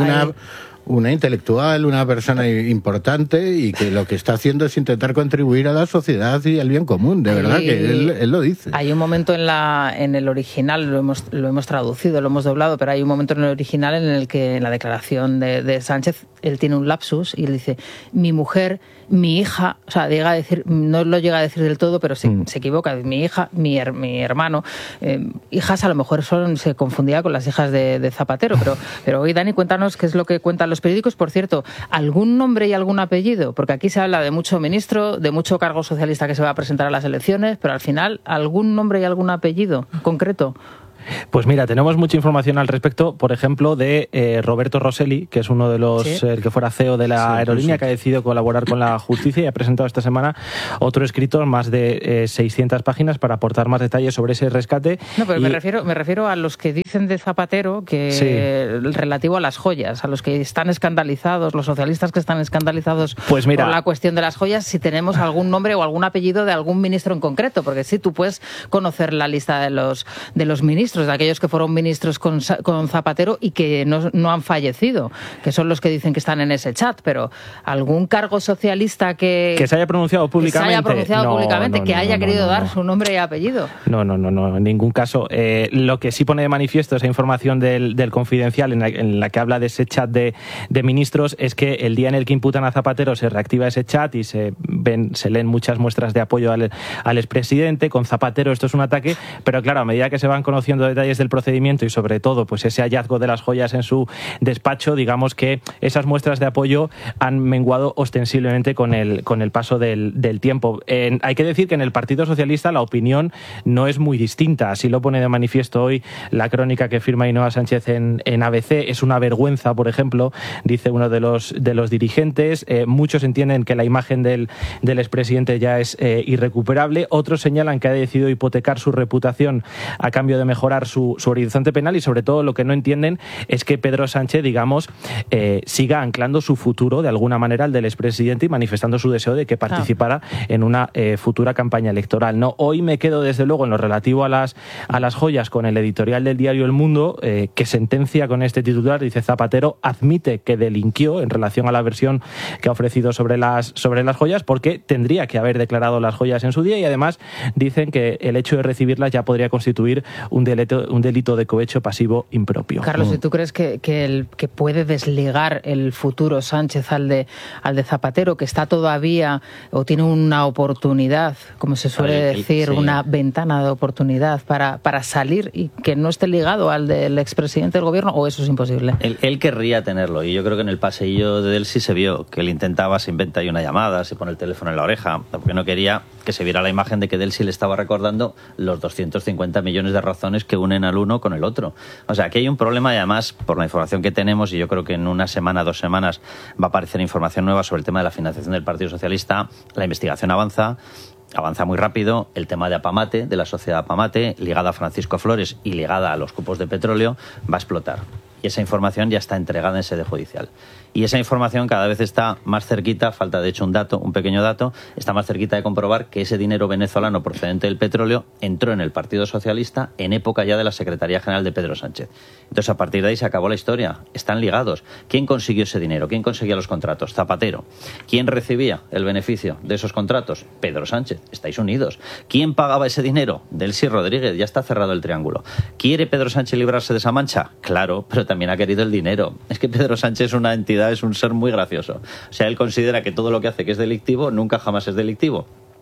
una intelectual, una persona importante y que lo que está haciendo es intentar contribuir a la sociedad y al bien común, de verdad que él lo dice. Hay un momento en el original, lo hemos traducido, lo hemos doblado, pero hay un momento en el original en el que en la declaración de Sánchez él tiene un lapsus y él dice, mi mujer, mi hija, o sea, llega a decir, no lo llega a decir del todo, pero se equivoca, mi hija, mi hermano, hijas a lo mejor se confundía con las hijas de Zapatero, pero hoy, Dani, cuéntanos qué es lo que cuentan los periódicos. Por cierto, ¿algún nombre y algún apellido? Porque aquí se habla de mucho ministro, de mucho cargo socialista que se va a presentar a las elecciones, pero al final, ¿algún nombre y algún apellido concreto? Pues mira, tenemos mucha información al respecto, por ejemplo, de Roberto Rosselli, que es uno de los el que fuera CEO de la aerolínea, que ha decidido colaborar con la justicia y ha presentado esta semana otro escrito, más de 600 páginas, para aportar más detalles sobre ese rescate. No, pero me refiero a los que dicen de Zapatero que relativo a las joyas, a los que están escandalizados, los socialistas que están escandalizados por la cuestión de las joyas, si tenemos algún nombre o algún apellido de algún ministro en concreto, porque sí, tú puedes conocer la lista de los ministros, de aquellos que fueron ministros con Zapatero y que no han fallecido, que son los que dicen que están en ese chat, pero algún cargo socialista que se haya pronunciado públicamente, que haya querido dar su nombre y apellido. No, en ningún caso. Lo que sí pone de manifiesto esa información del Confidencial en la que habla de ese chat de ministros es que el día en el que imputan a Zapatero se reactiva ese chat y se leen muchas muestras de apoyo al expresidente. Con Zapatero esto es un ataque, pero claro, a medida que se van conociendo detalles del procedimiento y sobre todo pues ese hallazgo de las joyas en su despacho, digamos que esas muestras de apoyo han menguado ostensiblemente con el paso del tiempo. Hay que decir que en el Partido Socialista la opinión no es muy distinta, así lo pone de manifiesto hoy la crónica que firma Ainhoa Sánchez en ABC. Es una vergüenza, por ejemplo, dice uno de los dirigentes. Muchos entienden que la imagen del expresidente ya es irrecuperable, otros señalan que ha decidido hipotecar su reputación a cambio de mejorar su horizonte penal, y sobre todo lo que no entienden es que Pedro Sánchez, digamos, siga anclando su futuro de alguna manera al del expresidente y manifestando su deseo de que participara en una futura campaña electoral. No, hoy me quedo desde luego en lo relativo a las joyas con el editorial del diario El Mundo, que sentencia con este titular, dice: Zapatero admite que delinquió en relación a la versión que ha ofrecido sobre las joyas, porque tendría que haber declarado las joyas en su día, y además dicen que el hecho de recibirlas ya podría constituir un delito de cohecho pasivo impropio. Carlos, ¿y tú crees que puede desligar el futuro Sánchez al de Zapatero, que está todavía o tiene una oportunidad, como se suele decir, una ventana de oportunidad para salir y que no esté ligado al del expresidente del gobierno, o eso es imposible? Él querría tenerlo, y yo creo que en el paseillo de Delsi se vio que él intentaba, se inventa ahí una llamada, se pone el teléfono en la oreja, porque no quería que se viera la imagen de que Delsi le estaba recordando los 250 millones de razones que unen al uno con el otro. O sea, aquí hay un problema, y además, por la información que tenemos, y yo creo que en una semana, 2 semanas, va a aparecer información nueva sobre el tema de la financiación del Partido Socialista. La investigación avanza muy rápido. El tema de Apamate, de la sociedad Apamate, ligada a Francisco Flores y ligada a los cupos de petróleo, va a explotar. Y esa información ya está entregada en sede judicial. Y esa información cada vez está más cerquita, falta de hecho un pequeño dato, está más cerquita de comprobar que ese dinero venezolano procedente del petróleo entró en el Partido Socialista en época ya de la Secretaría General de Pedro Sánchez. Entonces, a partir de ahí se acabó la historia. Están ligados. ¿Quién consiguió ese dinero? ¿Quién conseguía los contratos? Zapatero. ¿Quién recibía el beneficio de esos contratos? Pedro Sánchez. Estáis unidos. ¿Quién pagaba ese dinero? Delcy Rodríguez. Ya está cerrado el triángulo. ¿Quiere Pedro Sánchez librarse de esa mancha? Claro, pero también ha querido el dinero. Es que Pedro Sánchez es una entidad, es un ser muy gracioso. O sea, él considera que todo lo que hace que es delictivo nunca jamás es delictivo.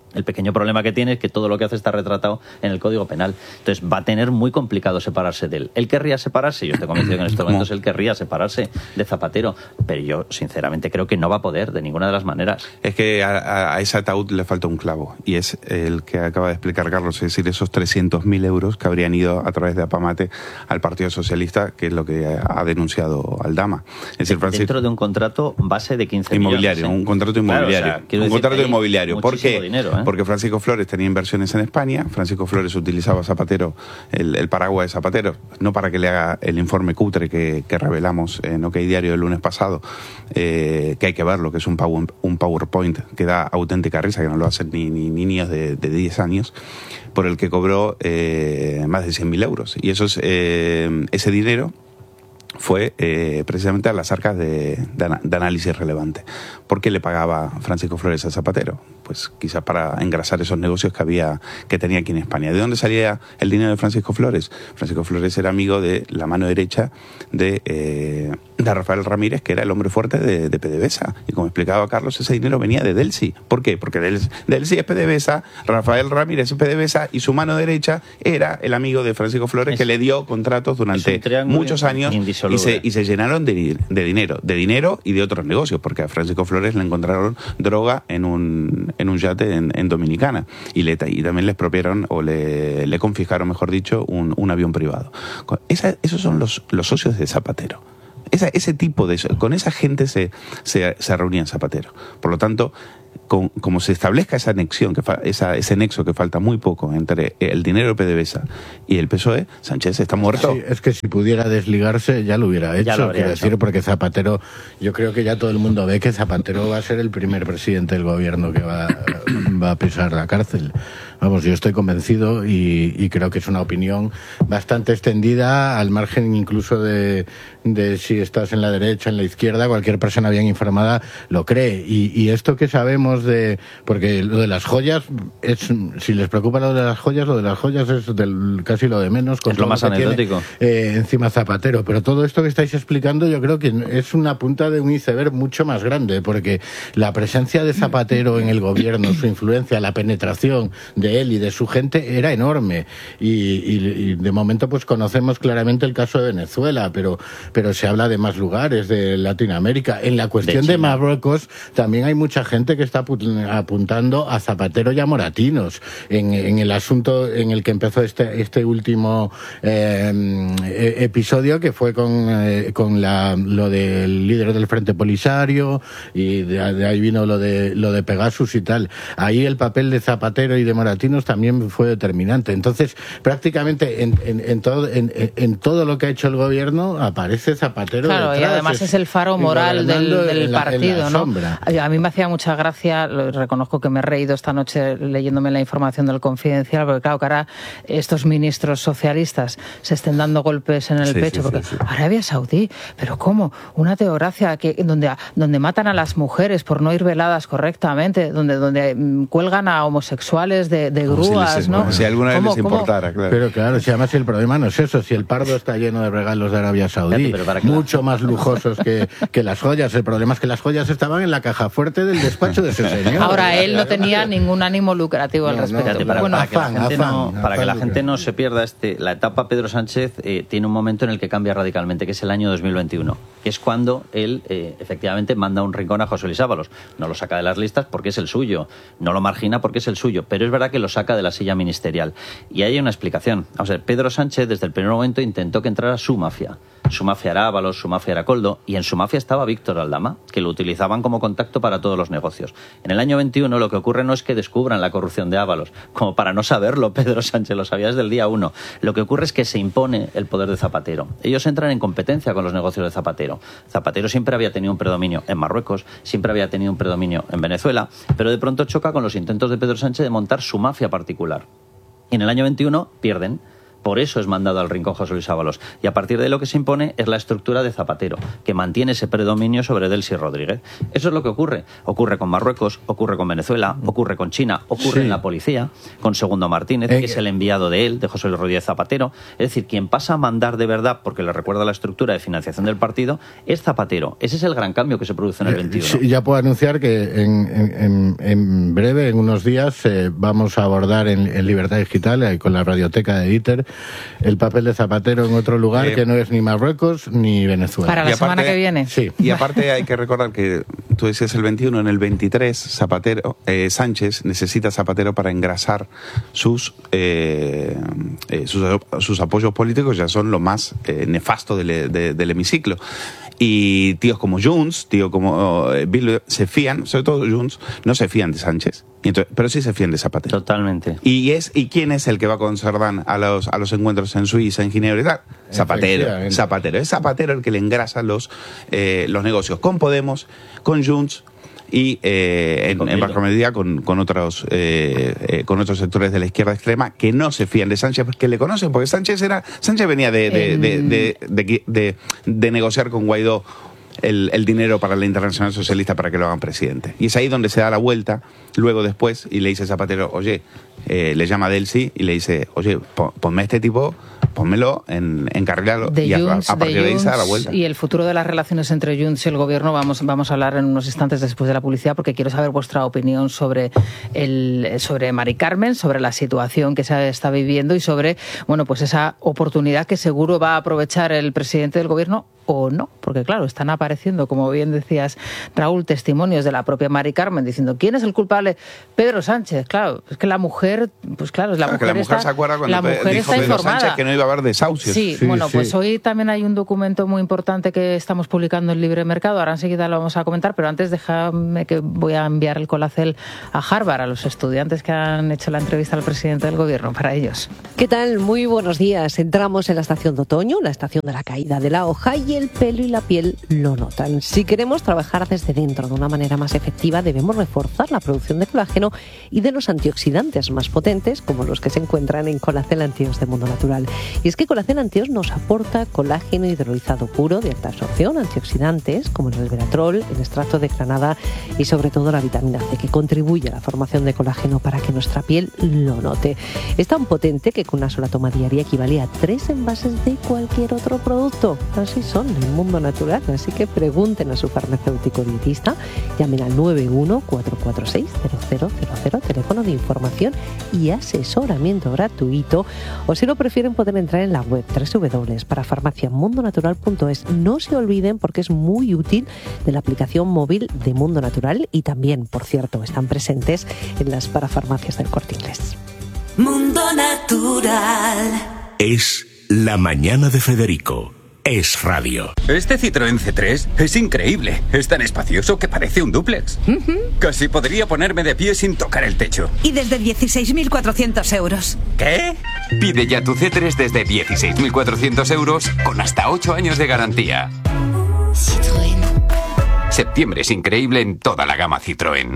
El pequeño problema que tiene es que todo lo que hace está retratado en el Código Penal. Entonces va a tener muy complicado separarse de él. Él querría separarse, yo estoy convencido que en estos momentos él querría separarse de Zapatero, pero yo sinceramente creo que no va a poder de ninguna de las maneras. Es que a ese ataúd le falta un clavo, y es el que acaba de explicar Carlos, es decir, esos 300.000 euros que habrían ido a través de Apamate al Partido Socialista, que es lo que ha denunciado Aldama. Es decir, dentro de un contrato base de 15 inmobiliario, millones. Un contrato inmobiliario. Claro, o sea, un contrato inmobiliario. ¿Por qué? Dinero, Porque Francisco Flores tenía inversiones en España. Francisco Flores utilizaba Zapatero, el paraguas de Zapatero, no para que le haga el informe cutre que revelamos en OK Diario el lunes pasado, que hay que verlo, que es un PowerPoint que da auténtica risa, que no lo hacen ni niños de 10 años, por el que cobró más de 100.000 euros. Y eso es, ese dinero fue precisamente a las arcas de análisis relevante. ¿Por qué le pagaba Francisco Flores a Zapatero? Pues quizás para engrasar esos negocios que tenía aquí en España. ¿De dónde salía el dinero de Francisco Flores? Francisco Flores era amigo de la mano derecha de Rafael Ramírez, que era el hombre fuerte de PDVSA. Y como explicaba Carlos, ese dinero venía de Delcy. ¿Por qué? Porque Delcy es PDVSA, Rafael Ramírez es PDVSA, y su mano derecha era el amigo de Francisco Flores, que le dio contratos durante muchos años y se llenaron de dinero y de otros negocios, porque a Francisco Flores le encontraron droga en un yate en Dominicana, y también le expropiaron, o le confiscaron, mejor dicho, un avión privado. Esos son los socios de Zapatero. Ese tipo con esa gente se reunía en Zapatero. Por lo tanto, como se establezca esa anexión, ese nexo que falta muy poco entre el dinero de PDVSA y el PSOE, Sánchez está muerto. Sí, es que si pudiera desligarse ya lo hubiera hecho, quiero decir, porque Zapatero, yo creo que ya todo el mundo ve que Zapatero va a ser el primer presidente del gobierno que va a pisar la cárcel. Vamos, yo estoy convencido y creo que es una opinión bastante extendida, al margen incluso de si estás en la derecha, en la izquierda, cualquier persona bien informada lo cree. Y esto que sabemos porque lo de las joyas, si les preocupa lo de las joyas es casi lo de menos. Es lo más anecdótico. Encima Zapatero. Pero todo esto que estáis explicando yo creo que es una punta de un iceberg mucho más grande, porque la presencia de Zapatero en el gobierno, su influencia, la penetración de él y de su gente era enorme, y de momento pues conocemos claramente el caso de Venezuela, pero se habla de más lugares de Latinoamérica. En la cuestión de Marruecos también hay mucha gente que está apuntando a Zapatero y a Moratinos en el asunto en el que empezó este último episodio, que fue con lo del líder del Frente Polisario, y de ahí vino lo de Pegasus y tal. Ahí el papel de Zapatero y de Moratinos también fue determinante. Entonces, prácticamente en todo lo que ha hecho el gobierno aparece Zapatero. Claro, detrás, y además es el faro moral del partido, ¿no? A mí me hacía mucha gracia, reconozco que me he reído esta noche leyéndome la información del Confidencial, porque claro, que ahora estos ministros socialistas se estén dando golpes en el pecho, porque Arabia Saudí, pero ¿cómo? Una teocracia donde matan a las mujeres por no ir veladas correctamente, donde cuelgan a homosexuales de grúas, ¿no? Si alguna vez les importara, claro. Pero claro, si además el problema no es eso, si el Pardo está lleno de regalos de Arabia Saudí, mucho más lujosos que las joyas. El problema es que las joyas estaban en la caja fuerte del despacho de ese señor. Ahora, él no tenía ningún ánimo lucrativo al respecto. Para que la gente no se pierda, la etapa Pedro Sánchez tiene un momento en el que cambia radicalmente, que es el año 2021, que es cuando él efectivamente manda un rincón a José Luis Ábalos. No lo saca de las listas porque es el suyo, no lo margina porque es el suyo, pero es verdad que lo saca de la silla ministerial. Y ahí hay una explicación. Vamos a ver, Pedro Sánchez desde el primer momento intentó que entrara su mafia. Su mafia era Ábalos, su mafia era Koldo, y en su mafia estaba Víctor Aldama, que lo utilizaban como contacto para todos los negocios. En el año 21 lo que ocurre no es que descubran la corrupción de Ábalos, como para no saberlo Pedro Sánchez, lo sabía desde el día 1. Lo que ocurre es que se impone el poder de Zapatero. Ellos entran en competencia con los negocios de Zapatero. Zapatero siempre había tenido un predominio en Marruecos, siempre había tenido un predominio en Venezuela, pero de pronto choca con los intentos de Pedro Sánchez de montar su mafia particular. Y en el año 21 pierden Por eso es mandado al rincón José Luis Ábalos. Y a partir de ahí lo que se impone es la estructura de Zapatero, que mantiene ese predominio sobre Delcy Rodríguez. Eso es lo que ocurre. Ocurre con Marruecos, ocurre con Venezuela, ocurre con China, ocurre en la policía, con Segundo Martínez, que es el enviado de él, de José Luis Rodríguez Zapatero. Es decir, quien pasa a mandar de verdad, porque le recuerda la estructura de financiación del partido, es Zapatero. Ese es el gran cambio que se produce en el 21. Sí, ya puedo anunciar que en breve, en unos días, vamos a abordar en Libertad Digital, con la radioteca de ITER, el papel de Zapatero en otro lugar que no es ni Marruecos ni Venezuela. Para la semana que viene. Sí. Y aparte hay que recordar que tú decías el 21, en el 23 Sánchez necesita a Zapatero para engrasar sus apoyos políticos, ya son lo más nefasto del hemiciclo. Y tíos como Junts, tíos como Bildu, se fían, sobre todo Junts, no se fían de Sánchez, pero sí se fían de Zapatero. Totalmente. ¿Y quién es el que va con Sardán a los encuentros en Suiza, en Ginebra y tal? Zapatero. Es Zapatero el que le engrasa los negocios con Podemos, con Junts y en baja medida con otros sectores de la izquierda extrema que no se fían de Sánchez, porque le conocen, porque Sánchez venía de negociar con Guaidó el dinero para la Internacional Socialista para que lo hagan presidente. Y es ahí donde se da la vuelta, luego después, y le dice Zapatero, oye, le llama a Delcy y le dice, oye, ponme a este tipo, pónmelo, encarrilalo, y a partir de ahí se da la vuelta. Y el futuro de las relaciones entre Junts y el gobierno vamos a hablar en unos instantes después de la publicidad, porque quiero saber vuestra opinión sobre Mari Carmen, sobre la situación que se está viviendo y sobre, bueno, pues esa oportunidad que seguro va a aprovechar el presidente del gobierno o no, porque claro, están apareciendo, como bien decías, Raúl, testimonios de la propia Mari Carmen diciendo ¿quién es el culpable? Pedro Sánchez. Claro, es que la mujer, pues claro, la mujer se acuerda cuando dijo está Pedro informada. Sánchez que no iba a haber desahucios. Sí, pues hoy también hay un documento muy importante que estamos publicando en Libre Mercado, ahora enseguida lo vamos a comentar, pero antes déjame que voy a enviar el colacel a Harvard, a los estudiantes que han hecho la entrevista al presidente del gobierno, para ellos. ¿Qué tal? Muy buenos días. Entramos en la estación de otoño, la estación de la caída de la hoja, y el pelo y la piel lo notan. Si queremos trabajar desde dentro de una manera más efectiva, debemos reforzar la producción de colágeno y de los antioxidantes más potentes, como los que se encuentran en Colacel Antios de Mundo Natural. Y es que Colacel Antios nos aporta colágeno hidrolizado puro de alta absorción, antioxidantes como el resveratrol, el extracto de granada y sobre todo la vitamina C, que contribuye a la formación de colágeno para que nuestra piel lo note. Es tan potente que con una sola toma diaria equivale a 3 envases de cualquier otro producto. Así son en Mundo Natural, así que pregunten a su farmacéutico dietista, llamen al 91-446-0000, teléfono de información y asesoramiento gratuito, o si lo prefieren pueden entrar en la web www.parafarmaciamundonatural.es. No se olviden, porque es muy útil, de la aplicación móvil de Mundo Natural, y también, por cierto, están presentes en las parafarmacias del Corte Inglés. Mundo Natural. Es la mañana de Federico. Es radio. Este Citroën C3 es increíble. Es tan espacioso que parece un dúplex. Casi podría ponerme de pie sin tocar el techo. Y desde 16.400 euros. ¿Qué? Pide ya tu C3 desde 16.400 euros con hasta 8 años de garantía. Citroën. Septiembre es increíble en toda la gama Citroën.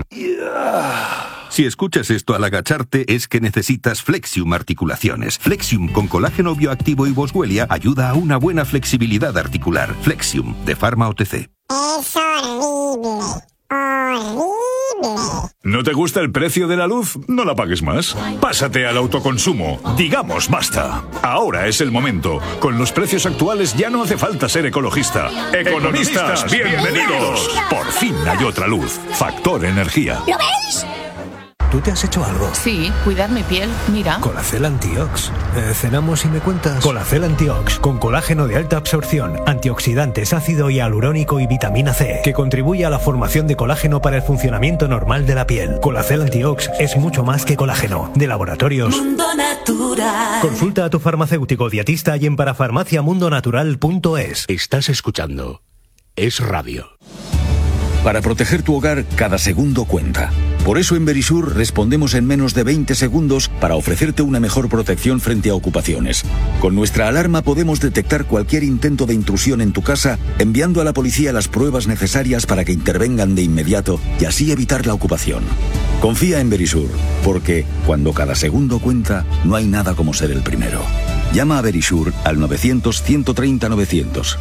Si escuchas esto al agacharte es que necesitas Flexium Articulaciones. Flexium con colágeno bioactivo y boswellia ayuda a una buena flexibilidad articular. Flexium, de Pharma OTC. Es horrible. Horrible. ¿No te gusta el precio de la luz? No la pagues más. Pásate al autoconsumo. Digamos basta. Ahora es el momento. Con los precios actuales ya no hace falta ser ecologista. Economistas, bienvenidos. Por fin hay otra luz. Factor Energía. ¿Lo veis? ¿Tú te has hecho algo? Sí, cuidar mi piel, mira. Colacel Antiox. ¿Cenamos y me cuentas? Colacel Antiox, con colágeno de alta absorción, antioxidantes, ácido hialurónico y vitamina C, que contribuye a la formación de colágeno para el funcionamiento normal de la piel. Colacel Antiox es mucho más que colágeno. De Laboratorios Mundo Natural. Consulta a tu farmacéutico dietista y en parafarmaciamundonatural.es. Estás escuchando Es Radio. Para proteger tu hogar, cada segundo cuenta. Por eso en Verisur respondemos en menos de 20 segundos para ofrecerte una mejor protección frente a ocupaciones. Con nuestra alarma podemos detectar cualquier intento de intrusión en tu casa, enviando a la policía las pruebas necesarias para que intervengan de inmediato y así evitar la ocupación. Confía en Verisur, porque cuando cada segundo cuenta, no hay nada como ser el primero. Llama a Verisure al 900-130-900.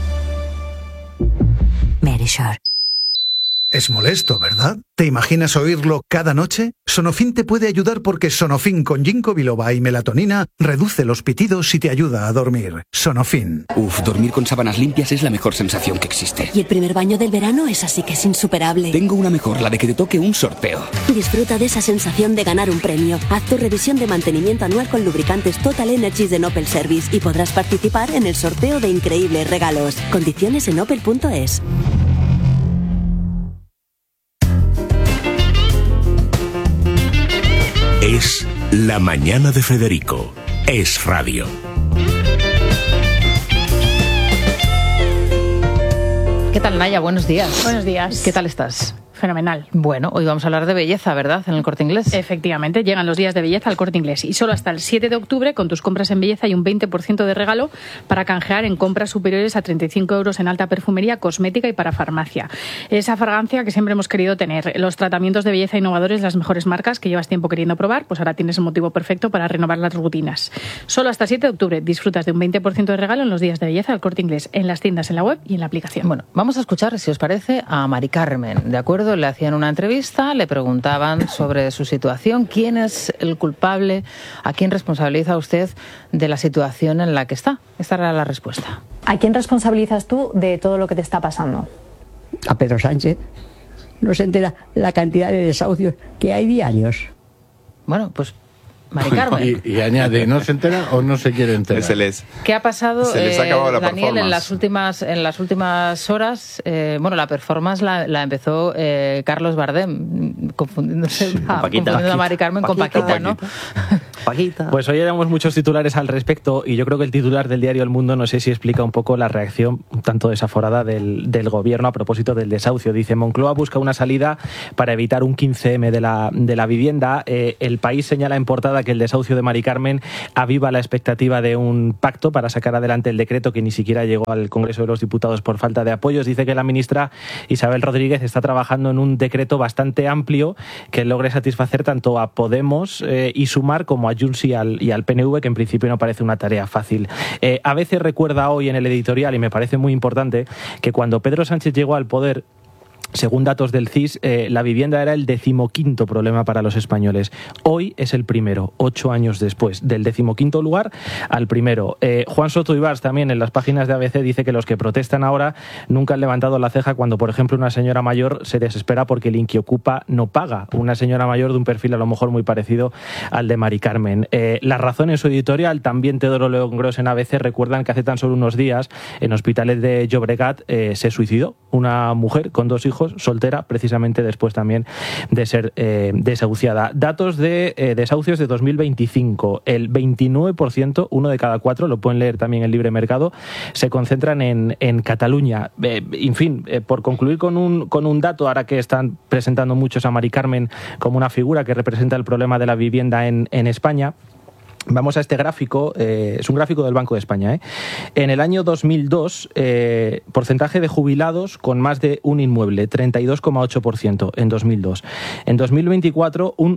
Verisure. Es molesto, ¿verdad? ¿Te imaginas oírlo cada noche? Sonofin te puede ayudar porque Sonofin con ginkgo biloba y melatonina reduce los pitidos y te ayuda a dormir. Sonofin. Dormir con sábanas limpias es la mejor sensación que existe. Y el primer baño del verano es así que es insuperable. Tengo una mejor, la de que te toque un sorteo. Disfruta de esa sensación de ganar un premio. Haz tu revisión de mantenimiento anual con lubricantes Total Energies de Opel Service y podrás participar en el sorteo de increíbles regalos. Condiciones en opel.es. Es La Mañana de Federico. Es Radio. ¿Qué tal, Naya? Buenos días. Buenos días. ¿Qué tal estás? Fenomenal. Bueno, hoy vamos a hablar de belleza, ¿verdad? En el Corte Inglés. Efectivamente, llegan los días de belleza al Corte Inglés y solo hasta el 7 de octubre con tus compras en belleza hay un 20% de regalo para canjear en compras superiores a 35 euros en alta perfumería, cosmética y para farmacia. Esa fragancia que siempre hemos querido tener. Los tratamientos de belleza innovadores, las mejores marcas que llevas tiempo queriendo probar, pues ahora tienes el motivo perfecto para renovar las rutinas. Solo hasta el 7 de octubre disfrutas de un 20% de regalo en los días de belleza al Corte Inglés, en las tiendas, en la web y en la aplicación. Bueno, vamos a escuchar, si os parece, a Mari Carmen. ¿De acuerdo? Le hacían una entrevista, le preguntaban sobre su situación, quién es el culpable, a quién responsabiliza usted de la situación en la que está. Esta era la respuesta. ¿A quién responsabilizas tú de todo lo que te está pasando? A Pedro Sánchez. No se entera la cantidad de desahucios que hay diarios. Bueno, pues Mari Carmen. Y añade, ¿no se entera o no se quiere enterar? ¿Qué ha pasado, se les ha acabado la Daniel, en las últimas horas? Bueno, la performance la empezó Carlos Bardem, confundiéndose confundiendo a Mari Carmen con Paquita, ¿no? Paquita. Pues hoy éramos muchos titulares al respecto y yo creo que el titular del diario El Mundo, no sé si explica un poco la reacción un tanto desaforada del gobierno a propósito del desahucio. Dice, Moncloa busca una salida para evitar un 15M de la vivienda. El País señala en portada que el desahucio de Mari Carmen aviva la expectativa de un pacto para sacar adelante el decreto que ni siquiera llegó al Congreso de los Diputados por falta de apoyos. Dice que la ministra Isabel Rodríguez está trabajando en un decreto bastante amplio que logre satisfacer tanto a Podemos y Sumar como a Junts y al PNV, que en principio no parece una tarea fácil. A veces recuerda hoy en el editorial, y me parece muy importante, que cuando Pedro Sánchez llegó al poder, según datos del CIS, la vivienda era el 15º problema para los españoles. Hoy es el primero, 8 años después, del 15º lugar al primero. Juan Soto Ibars también en las páginas de ABC dice que los que protestan ahora nunca han levantado la ceja cuando, por ejemplo, una señora mayor se desespera porque el Inquiocupa no paga. Una señora mayor de un perfil a lo mejor muy parecido al de Mari Carmen. La Razón en su editorial, también Teodoro León Gros en ABC, recuerdan que hace tan solo unos días en hospitales de Llobregat se suicidó una mujer con 2 hijos, soltera, precisamente después también de ser desahuciada. Datos de desahucios de 2025. El 29%, 1 de cada 4, lo pueden leer también en Libre Mercado, se concentran en Cataluña. En fin, por concluir con un dato, ahora que están presentando muchos a Mari Carmen como una figura que representa el problema de la vivienda en España, vamos a este gráfico, es un gráfico del Banco de España. En el año 2002, porcentaje de jubilados con más de un inmueble, 32,8% en 2002. En 2024, un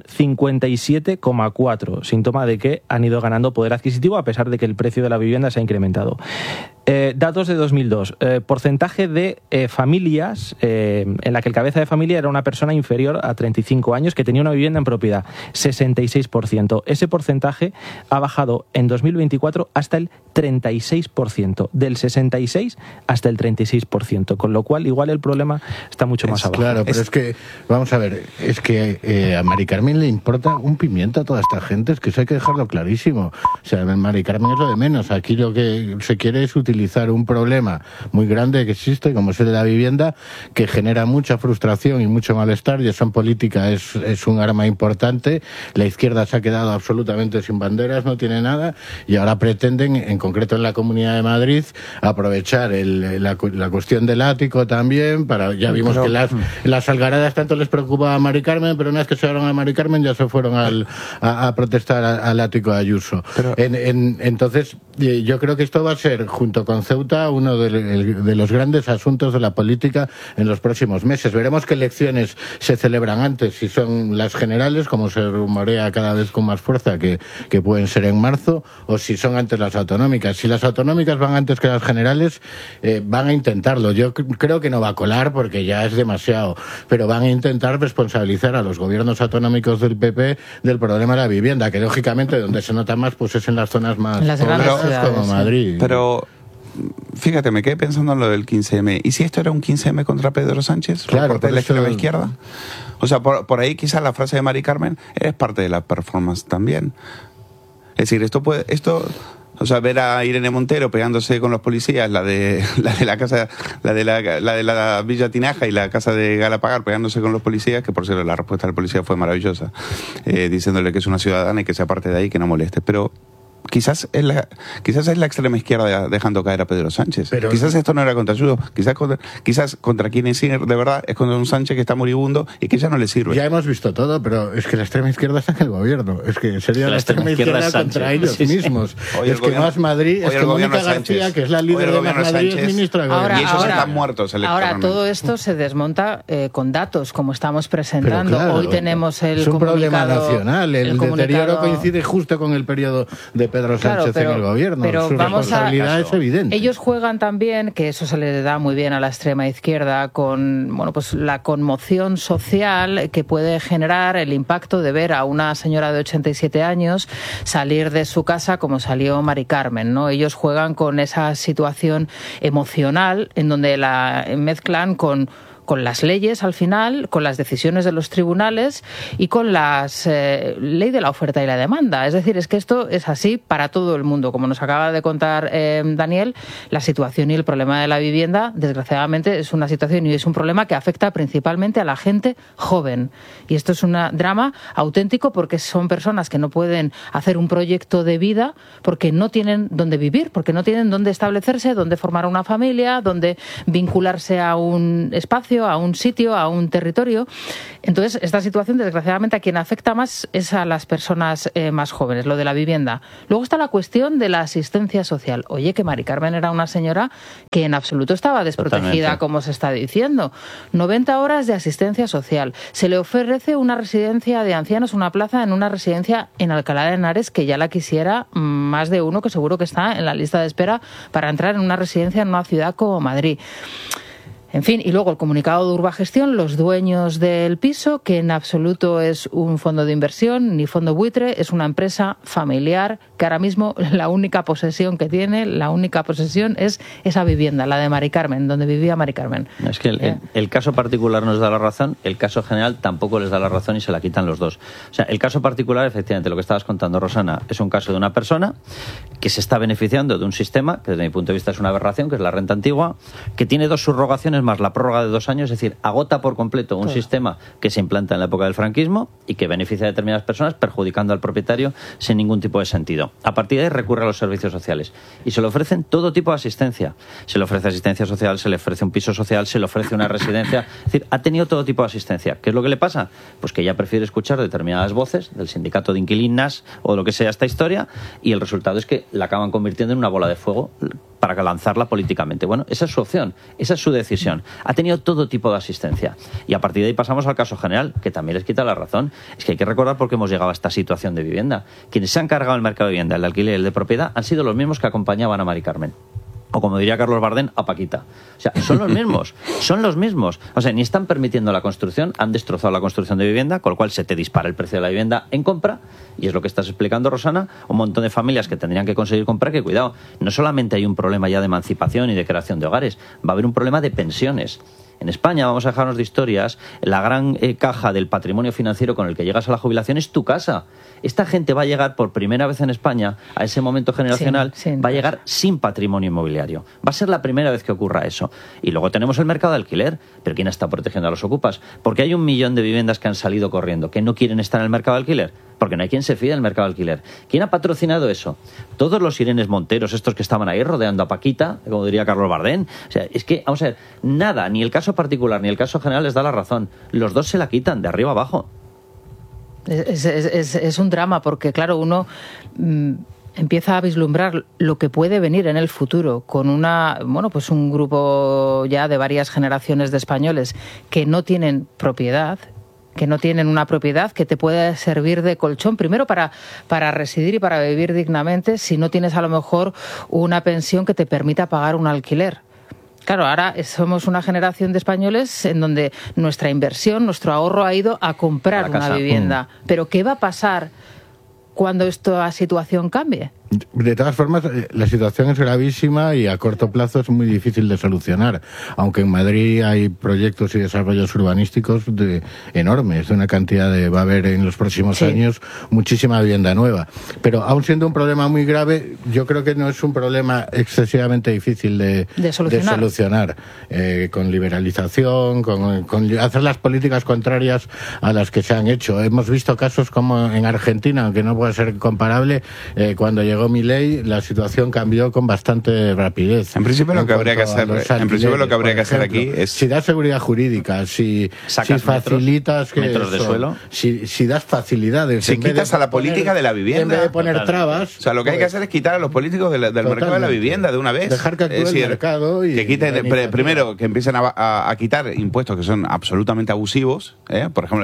57,4%, síntoma de que han ido ganando poder adquisitivo a pesar de que el precio de la vivienda se ha incrementado. Datos de 2002. Porcentaje de familias en la que el cabeza de familia era una persona inferior a 35 años que tenía una vivienda en propiedad, 66%. Ese porcentaje ha bajado en 2024 hasta el 36%, del 66 hasta el 36%, con lo cual igual el problema está mucho más abajo. Claro, pero es que, vamos a ver, es que a Mari Carmen le importa un pimiento a toda esta gente, es que eso hay que dejarlo clarísimo. O sea, Mari Carmen es lo de menos. Aquí lo que se quiere es utilizar un problema muy grande que existe, como es el de la vivienda, que genera mucha frustración y mucho malestar, y eso en política es un arma importante. La izquierda se ha quedado absolutamente sin banderas, no tiene nada, y ahora pretenden, en concreto en la Comunidad de Madrid, aprovechar la cuestión del ático también, ya vimos que las algaradas tanto les preocupaba a Mari Carmen, pero una vez que se fueron a Mari Carmen ya se fueron a protestar al ático de Ayuso. Entonces, yo creo que esto va a ser, junto con Ceuta uno de los grandes asuntos de la política en los próximos meses. Veremos qué elecciones se celebran antes, si son las generales, como se rumorea cada vez con más fuerza que pueden ser en marzo, o si son antes las autonómicas. Si las autonómicas van antes que las generales, van a intentarlo. Yo creo que no va a colar porque ya es demasiado, pero van a intentar responsabilizar a los gobiernos autonómicos del PP del problema de la vivienda, que lógicamente donde se nota más pues es en las zonas más pobladas como Madrid. Pero fíjate, me quedé pensando en lo del 15M. ¿Y si esto era un 15M contra Pedro Sánchez? Claro, por parte de la extrema izquierda. O sea, por ahí quizás la frase de Mari Carmen es parte de la performance también. Es decir, o sea, ver a Irene Montero pegándose con los policías, la de la Villa Tinaja y la casa de Galapagar pegándose con los policías, que por cierto la respuesta del policía fue maravillosa, diciéndole que es una ciudadana y que se aparte de ahí, que no moleste. Pero quizás es la extrema izquierda dejando caer a Pedro Sánchez. Pero quizás esto no era contra Ayuso, quizás contra quien es de verdad es contra un Sánchez que está moribundo y que ya no le sirve. Ya hemos visto todo, pero es que la extrema izquierda está en el gobierno. Es que sería la extrema izquierda contra ellos mismos. Es que Más Madrid, es que Mónica García, que es la líder de Más Madrid, es ministra de Gobierno. Y ellos están muertos electoralmente. Ahora, todo esto se desmonta con datos, como estamos presentando. Claro, hoy tenemos el es un problema nacional. El deterioro coincide justo con el periodo de Pedro Sánchez en el gobierno. Pero su responsabilidad es evidente. Ellos juegan también, que eso se le da muy bien a la extrema izquierda, con pues la conmoción social que puede generar el impacto de ver a una señora de 87 años salir de su casa como salió Mari Carmen, ¿no? Ellos juegan con esa situación emocional en donde la mezclan con las leyes al final, con las decisiones de los tribunales y con las ley de la oferta y la demanda. Es decir, es que esto es así para todo el mundo. Como nos acaba de contar Daniel, la situación y el problema de la vivienda, desgraciadamente, es una situación y es un problema que afecta principalmente a la gente joven. Y esto es un drama auténtico porque son personas que no pueden hacer un proyecto de vida porque no tienen dónde vivir, porque no tienen dónde establecerse, dónde formar una familia, dónde vincularse a un espacio, a un sitio, a un territorio. Entonces, esta situación, desgraciadamente, a quien afecta más es a las personas más jóvenes, lo de la vivienda. Luego está la cuestión de la asistencia social. Oye, que Mari Carmen era una señora que en absoluto estaba desprotegida, totalmente, como se está diciendo. 90 horas de asistencia social. Se le ofrece una residencia de ancianos, una plaza en una residencia en Alcalá de Henares, que ya la quisiera más de uno, que seguro que está en la lista de espera para entrar en una residencia en una ciudad como Madrid. En fin, y luego el comunicado de Urbagestión, los dueños del piso, que en absoluto es un fondo de inversión ni fondo buitre, es una empresa familiar que ahora mismo la única posesión que tiene, la única posesión es esa vivienda, la de Mari Carmen, donde vivía Mari Carmen. Es que el caso particular nos da la razón, el caso general tampoco les da la razón y se la quitan los dos. O sea, el caso particular, efectivamente, lo que estabas contando, Rosana, es un caso de una persona que se está beneficiando de un sistema que desde mi punto de vista es una aberración, que es la renta antigua, que tiene dos subrogaciones más la prórroga de 2 años, es decir, agota por completo un sistema que se implanta en la época del franquismo y que beneficia a determinadas personas, perjudicando al propietario sin ningún tipo de sentido. A partir de ahí recurre a los servicios sociales y se le ofrecen todo tipo de asistencia. Se le ofrece asistencia social, se le ofrece un piso social, se le ofrece una residencia. Es decir, ha tenido todo tipo de asistencia. ¿Qué es lo que le pasa? Pues que ella prefiere escuchar determinadas voces del sindicato de inquilinas o lo que sea esta historia y el resultado es que la acaban convirtiendo en una bola de fuego para lanzarla políticamente. Bueno, esa es su opción, esa es su decisión. Ha tenido todo tipo de asistencia. Y a partir de ahí pasamos al caso general, que también les quita la razón. Es que hay que recordar por qué hemos llegado a esta situación de vivienda. Quienes se han cargado el mercado de vivienda, el alquiler y el de propiedad, han sido los mismos que acompañaban a Mari Carmen. O como diría Carlos Bardén, a Paquita. O sea, son los mismos, son los mismos. O sea, ni están permitiendo la construcción, han destrozado la construcción de vivienda, con lo cual se te dispara el precio de la vivienda en compra, y es lo que estás explicando, Rosana, un montón de familias que tendrían que conseguir comprar, que cuidado, no solamente hay un problema ya de emancipación y de creación de hogares, va a haber un problema de pensiones. En España, vamos a dejarnos de historias, la gran caja del patrimonio financiero con el que llegas a la jubilación es tu casa. Esta gente va a llegar por primera vez en España a ese momento generacional, va a llegar sin patrimonio inmobiliario. Va a ser la primera vez que ocurra eso. Y luego tenemos el mercado de alquiler. ¿Pero quién está protegiendo a los ocupas? Porque hay 1 millón de viviendas que han salido corriendo, que no quieren estar en el mercado de alquiler. Porque no hay quien se fíe del mercado de alquiler. ¿Quién ha patrocinado eso? Todos los Irenes Monteros, estos que estaban ahí rodeando a Paquita, como diría Carlos Bardén. O sea, es que, vamos a ver, nada, ni el caso particular ni el caso general les da la razón. Los dos se la quitan de arriba abajo. Es un drama porque, claro, uno empieza a vislumbrar lo que puede venir en el futuro con un grupo ya de varias generaciones de españoles que no tienen propiedad, una propiedad que te puede servir de colchón, primero para residir y para vivir dignamente, si no tienes a lo mejor una pensión que te permita pagar un alquiler. Claro, ahora somos una generación de españoles en donde nuestra inversión, nuestro ahorro ha ido a comprar una vivienda. Pero ¿qué va a pasar cuando esta situación cambie? De todas formas, la situación es gravísima y a corto plazo es muy difícil de solucionar, aunque en Madrid hay proyectos y desarrollos urbanísticos enormes, de una cantidad va a haber en los próximos años muchísima vivienda nueva. Pero aun siendo un problema muy grave, yo creo que no es un problema excesivamente difícil de solucionar. Con liberalización, con hacer las políticas contrarias a las que se han hecho. Hemos visto casos como en Argentina, aunque no pueda ser comparable, cuando llegó Milei, la situación cambió con bastante rapidez. En principio lo que habría que hacer, aquí es, si das seguridad jurídica, si facilitas metros de suelo, si das facilidades, si quitas a la política de la vivienda, en vez de poner trabas, o sea, lo que hay que hacer es quitar a los políticos del mercado de la vivienda de una vez, dejar que actúe el mercado y que quiten, primero que empiecen a quitar impuestos que son absolutamente abusivos, por ejemplo,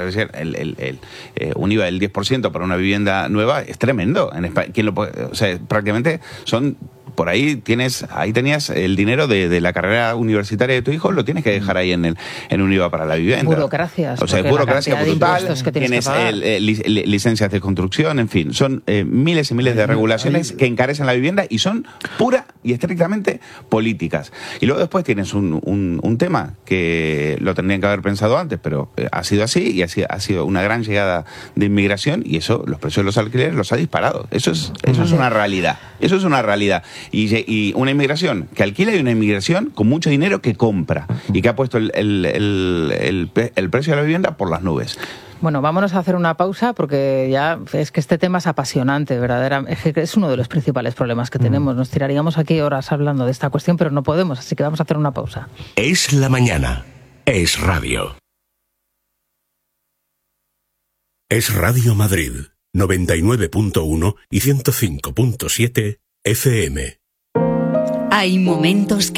un IVA del 10% para una vivienda nueva es tremendo en España. O sea, prácticamente son... Por ahí tenías el dinero de la carrera universitaria de tu hijo, lo tienes que dejar ahí en un IVA para la vivienda. Burocracias. O sea, burocracia brutal, tienes licencias de construcción, en fin, son miles y miles de regulaciones que encarecen la vivienda y son pura y estrictamente políticas. Y luego después tienes un tema que lo tendrían que haber pensado antes, pero ha sido así y ha sido una gran llegada de inmigración y eso, los precios de los alquileres los ha disparado. Eso es una realidad. Eso es una realidad. Y una inmigración que alquila y una inmigración con mucho dinero que compra y que ha puesto el precio de la vivienda por las nubes. Bueno, vámonos a hacer una pausa porque ya es que este tema es apasionante, verdaderamente. Es uno de los principales problemas que tenemos. Nos tiraríamos aquí horas hablando de esta cuestión, pero no podemos, así que vamos a hacer una pausa. Es la mañana. Es radio. Es Radio Madrid, 99.1 y 105.7 FM. Hay momentos que